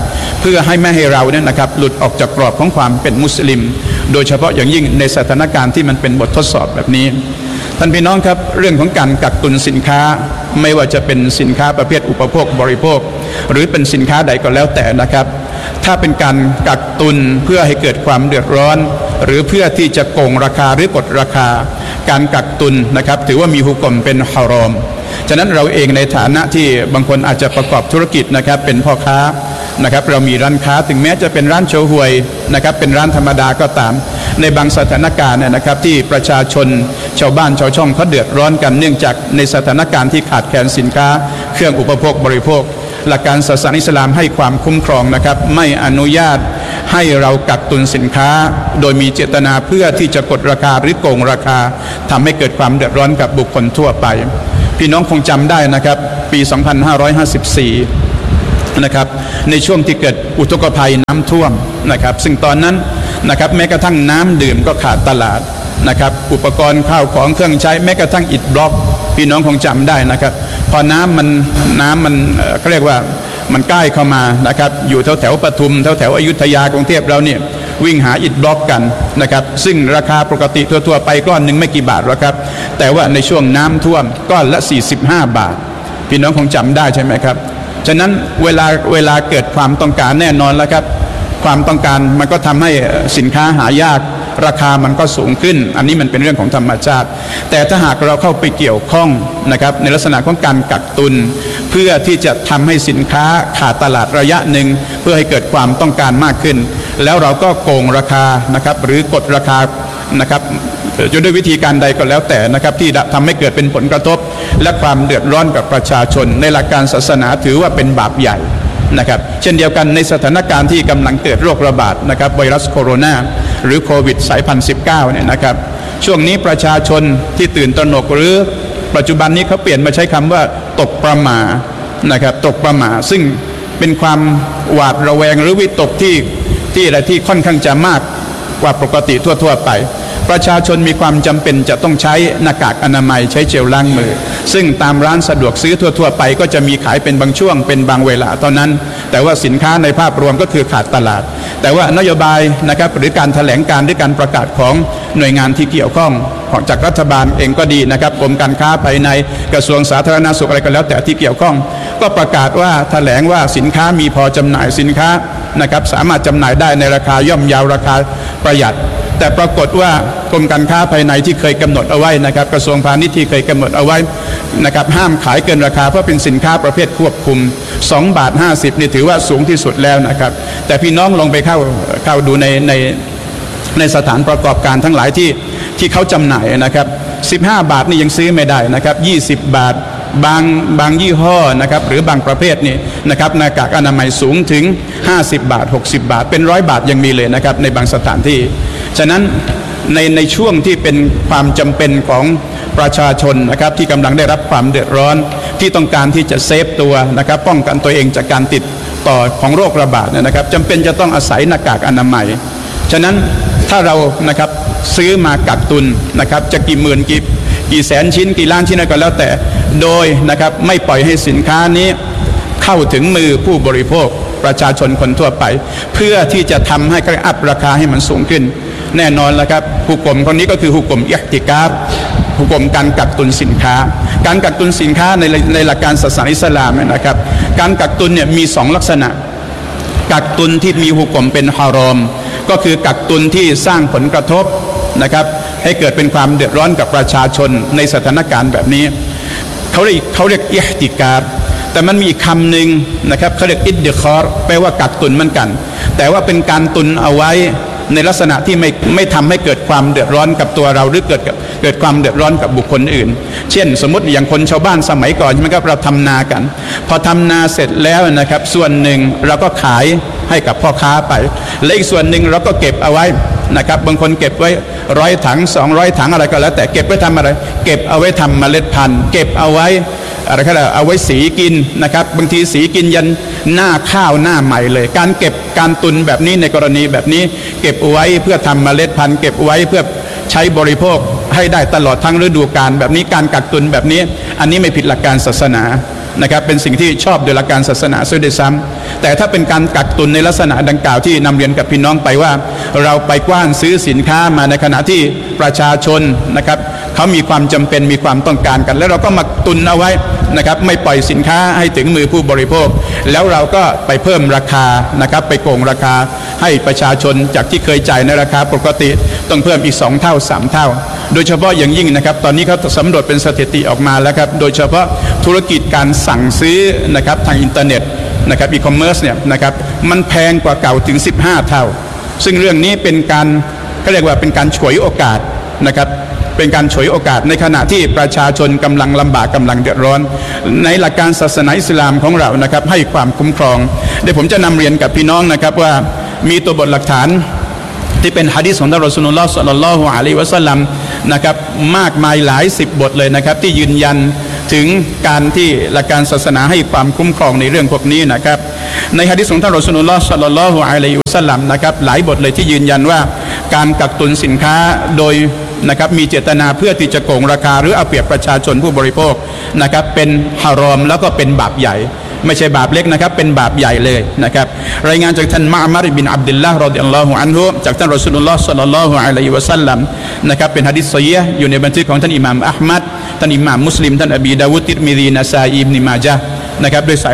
พื่อให้ไม่ให้เราเนี่ยนะครับหลุดออกจากกรอบของความเป็นมุสลิมโดยเฉพาะอย่างยิ่งในสถานการณ์ที่มันเป็นบททดสอบแบบนี้ท่านพี่น้องครับเรื่องของการกักตุนสินค้าไม่ว่าจะเป็นสินค้าประเภทอุปโภคบริโภคหรือเป็นสินค้าใดก็แล้วแต่นะครับถ้าเป็นการกักตุนเพื่อให้เกิดความเดือดร้อนหรือเพื่อที่จะโกงราคาหรือกดราคาการกักตุนนะครับถือว่ามีหุกมเป็นฮารอมฉะนั้นเราเองในฐานะที่บางคนอาจจะประกอบธุรกิจนะครับเป็นพ่อค้านะครับเรามีร้านค้าถึงแม้จะเป็นร้านโชห่วยนะครับเป็นร้านธรรมดาก็ตามในบางสถานการณ์เนี่ยนะครับที่ประชาชนชาวบ้านชาวช่องเขาเดือดร้อนกันเนื่องจากในสถานการณ์ที่ขาดแคลนสินค้าเครื่องอุปโภคบริโภคหลักการศาสนาอิสลามให้ความคุ้มครองนะครับไม่อนุญาตให้เรากักตุนสินค้าโดยมีเจตนาเพื่อที่จะกดราคาหรือโกงราคาทำให้เกิดความเดือดร้อนกับบุคคลทั่วไปพี่น้องคงจำได้นะครับปีสองพันห้าร้อยห้าสิบสี่นะครับในช่วงที่เกิดอุทกภัยน้ำท่วมนะครับซึ่งตอนนั้นนะครับแม้กระทั่งน้ำดื่มก็ขาดตลาดนะครับอุปกรณ์ข้าวของเครื่องใช้แม้กระทั่งอิฐบล็อกพี่น้องคงจำได้นะครับพอน้ำมันน้ำมันเขาเรียกว่ามันใกล้เข้ามานะครับอยู่แถวแถวปทุมแถวแถวอยุธยากรุงเทพเราเนี่ยวิ่งหาอิฐบล็อกกันนะครับซึ่งราคาปกติทั่วๆไปก้อนหนึ่งไม่กี่บาทหรอกครับแต่ว่าในช่วงน้ำท่วมก้อนละสี่สิบห้าบาทพี่น้องคงจำได้ใช่ไหมครับฉะนั้นเวลาเวลาเกิดความต้องการแน่นอนแล้วครับความต้องการมันก็ทำให้สินค้าหายากราคามันก็สูงขึ้นอันนี้มันเป็นเรื่องของธรรมชาติแต่ถ้าหากเราเข้าไปเกี่ยวข้องนะครับในลักษณะของการกักตุนเพื่อที่จะทำให้สินค้าขาดตลาดระยะหนึ่งเพื่อให้เกิดความต้องการมากขึ้นแล้วเราก็โกงราคานะครับหรือกดราคานะครับจะด้วยวิธีการใดก็แล้วแต่นะครับที่ทำให้เกิดเป็นผลกระทบและความเดือดร้อนกับประชาชนในหลักการศาสนาถือว่าเป็นบาปใหญ่นะครับเช่นเดียวกันในสถานการณ์ที่กำลังเกิดโรคระบาดนะครับไวรัสโคโรนาหรือโควิดสายพันธุ์สิบเก้าเนี่ยนะครับช่วงนี้ประชาชนที่ตื่นตระหนกหรือปัจจุบันนี้เขาเปลี่ยนมาใช้คำว่าตกประหม่านะครับตกประหม่าซึ่งเป็นความหวาดระแวงหรือวิตกที่ที่อะไรที่ค่อนข้างจะมากกว่าปกติทั่วๆไปประชาชนมีความจำเป็นจะต้องใช้หน้ากากอนามัยใช้เจลล้างมือซึ่งตามร้านสะดวกซื้อทั่วๆไปก็จะมีขายเป็นบางช่วงเป็นบางเวลาเท่านั้นแต่ว่าสินค้าในภาพรวมก็คือขาดตลาดแต่ว่านโยบายนะครับหรือการแถลงการด้วยการประกาศของหน่วยงานที่เกี่ยวข้องของจากรัฐบาลเองก็ดีนะครับกรมการค้าภายในกระทรวงสาธารณสุขอะไรก็แล้วแต่ที่เกี่ยวข้องก็ประกาศว่าแถลงว่าสินค้ามีพอจำหน่ายสินค้านะครับสามารถจำหน่ายได้ในราคาย่อมเยาราคาประหยัดแต่ปรากฏว่ากรมการค้าภายในที่เคยกำหนดเอาไว้นะครับกระทรวงพาณิชย์ที่เคยกำหนดเอาไว้นะครับห้ามขายเกินราคาเพราะเป็นสินค้าประเภทควบคุมสองบาทห้าสิบนี่ถือว่าสูงที่สุดแล้วนะครับแต่พี่น้องลองไปเข้าเข้าดูในในในสถานประกอบการทั้งหลายที่ที่เขาจำหน่ายนะครับสิบห้าบาทนี่ยังซื้อไม่ได้นะครับยี่สิบบาทบางบางยี่ห้อนะครับหรือบางประเภทนี่นะครับหน้ากากอนามัยสูงถึงห้าสิบบาทหกสิบบาทเป็นร้อยบาทยังมีเลยนะครับในบางสถานที่ฉะนั้นในในช่วงที่เป็นความจำเป็นของประชาชนนะครับที่กำลังได้รับความเดือดร้อนที่ต้องการที่จะเซฟตัวนะครับป้องกันตัวเองจากการติดต่อของโรคระบาดนะครับจำเป็นจะต้องอาศัยหน้ากากอนามัยฉะนั้นถ้าเรานะครับซื้อมากักตุนนะครับจะกี่หมื่นกี่กี่แสนชิ้นกี่ล้านชิ้นก็แล้วแต่โดยนะครับไม่ปล่อยให้สินค้านี้เข้าถึงมือผู้บริโภคประชาชนคนทั่วไปเพื่อที่จะทำให้กระอัพราคาให้มันสูงขึ้นแน่นอนแล้วครับหุกมคนนี้ก็คือหุกมอิห์ติกาบหุกมการกักตุนสินค้าการกักตุนสินค้าในในหลักการศาสนาอิสลามนะครับการกักตุนเนี่ยมีสองลักษณะกักตุนที่มีหุกมเป็นฮารอมก็คือกักตุนที่สร้างผลกระทบนะครับให้เกิดเป็นความเดือดร้อนกับประชาชนในสถานการณ์แบบนี้เขาเรียกเขาเรียกอิห์ติกาบแต่มันมีคำหนึ่งนะครับเขาเรียกอิดดิคอรแปลว่ากักตุนเหมือนกันแต่ว่าเป็นการตุนเอาไว้ในลักษณะที่ไม่ไม่ทำให้เกิดความเดือดร้อนกับตัวเราหรือเกิดเกิดความเดือดร้อนกับบุคคลอื่นเช่นสมมติอย่างคนชาวบ้านสมัยก่อนใช่ไหมครับเราทำนากันพอทำนาเสร็จแล้วนะครับส่วนหนึ่งเราก็ขายให้กับพ่อค้าไปและอีกส่วนหนึ่งเราก็เก็บเอาไว้นะครับบางคนเก็บไว้ร้อยถังสองร้อยถังอะไรก็แล้วแต่เก็บไว้ทำอะไรเก็บเอาไว้ทำเมล็ดพันธุ์เก็บเอาไว้อะไรก็ได้เอาไว้สีกินนะครับบางทีสีกินยันหน้าข้าวหน้าใหม่เลยการเก็บการตุนแบบนี้ในกรณีแบบนี้เก็บไว้เพื่อทำเมล็ดพันธุ์เก็บไว้เพื่อใช้บริโภคให้ได้ตลอดทั้งฤดูกาลแบบนี้การกักตุนแบบนี้อันนี้ไม่ผิดหลักการศาสนานะครับเป็นสิ่งที่ชอบโดยหลักการศาสนาซะด้วยซ้ำแต่ถ้าเป็นการกักตุนในลักษณะดังกล่าวที่นำเรียนกับพี่น้องไปว่าเราไปกว้านซื้อสินค้ามาในขณะที่ประชาชนนะครับเขามีความจำเป็นมีความต้องการกันแล้วเราก็มาตุนเอาไว้นะครับไม่ปล่อยสินค้าให้ถึงมือผู้บริโภคแล้วเราก็ไปเพิ่มราคานะครับไปโกงราคาให้ประชาชนจากที่เคยจ่ายในราคาปกติต้องเพิ่มอีกสองเท่าสามเท่าโดยเฉพาะอย่างยิ่งนะครับตอนนี้เขาสำรวจเป็นสถิติออกมาแล้วครับโดยเฉพาะธุรกิจการสั่งซื้อนะครับทางอินเทอร์เน็ตนะครับอีคอมเมิร์ซเนี่ยนะครับมันแพงกว่าเก่าถึงสิบห้าเท่าซึ่งเรื่องนี้เป็นการเขาเรียกว่าเป็นการฉวยโอกาสนะครับเป็นการฉวยโอกาสในขณะที่ประชาชนกำลังลำบากกำลังเดือดร้อนในหลักการศาสนาอิสลามของเรานะครับให้ความคุ้มครองเดี๋ยวผมจะนำเรียนกับพี่น้องนะครับว่ามีตัวบทหลักฐานที่เป็นหะดีษของท่านรอซูลุลลอฮ์ ศ็อลลัลลอฮุอะลัยฮิวะซัลลัมนะครับมากมายหลายสิบบทเลยนะครับที่ยืนยันถึงการที่หลักการศาสนาให้ความคุ้มครองในเรื่องพวกนี้นะครับในหะดีษของท่านรอซูลุลลอฮ์ ศ็อลลัลลอฮุอะลัยฮิวะซัลลัมนะครับหลายบทเลยที่ยืนยันว่าการกักตุนสินค้าโดยนะครับมีเจตนาเพื่อที่จะโกงราคาหรือเอาเปรียบประชาชนผู้บริโภคนะครับเป็นฮารอมแล้วก็เป็นบาปใหญ่ไม่ใช่บาปเล็กนะครับเป็นบาปใหญ่เลยนะครับรายงานจากท่านมะอ์มัรบินอับดุลลาห์รอฎิยัลลอฮุอันฮุจากท่านรอซูลุลลอฮ์ ศ็อลลัลลอฮุอะลัยฮิวะซัลลัมนะครับเป็นหะดีษซอฮีฮ์อยู่ในบันทึกของท่านอิหม่ามอะห์มัดท่านอิหม่ามมุสลิมท่านอบีดาวุดติรมิซีนะซาอีอิบนุมาญะห์นะครับโดย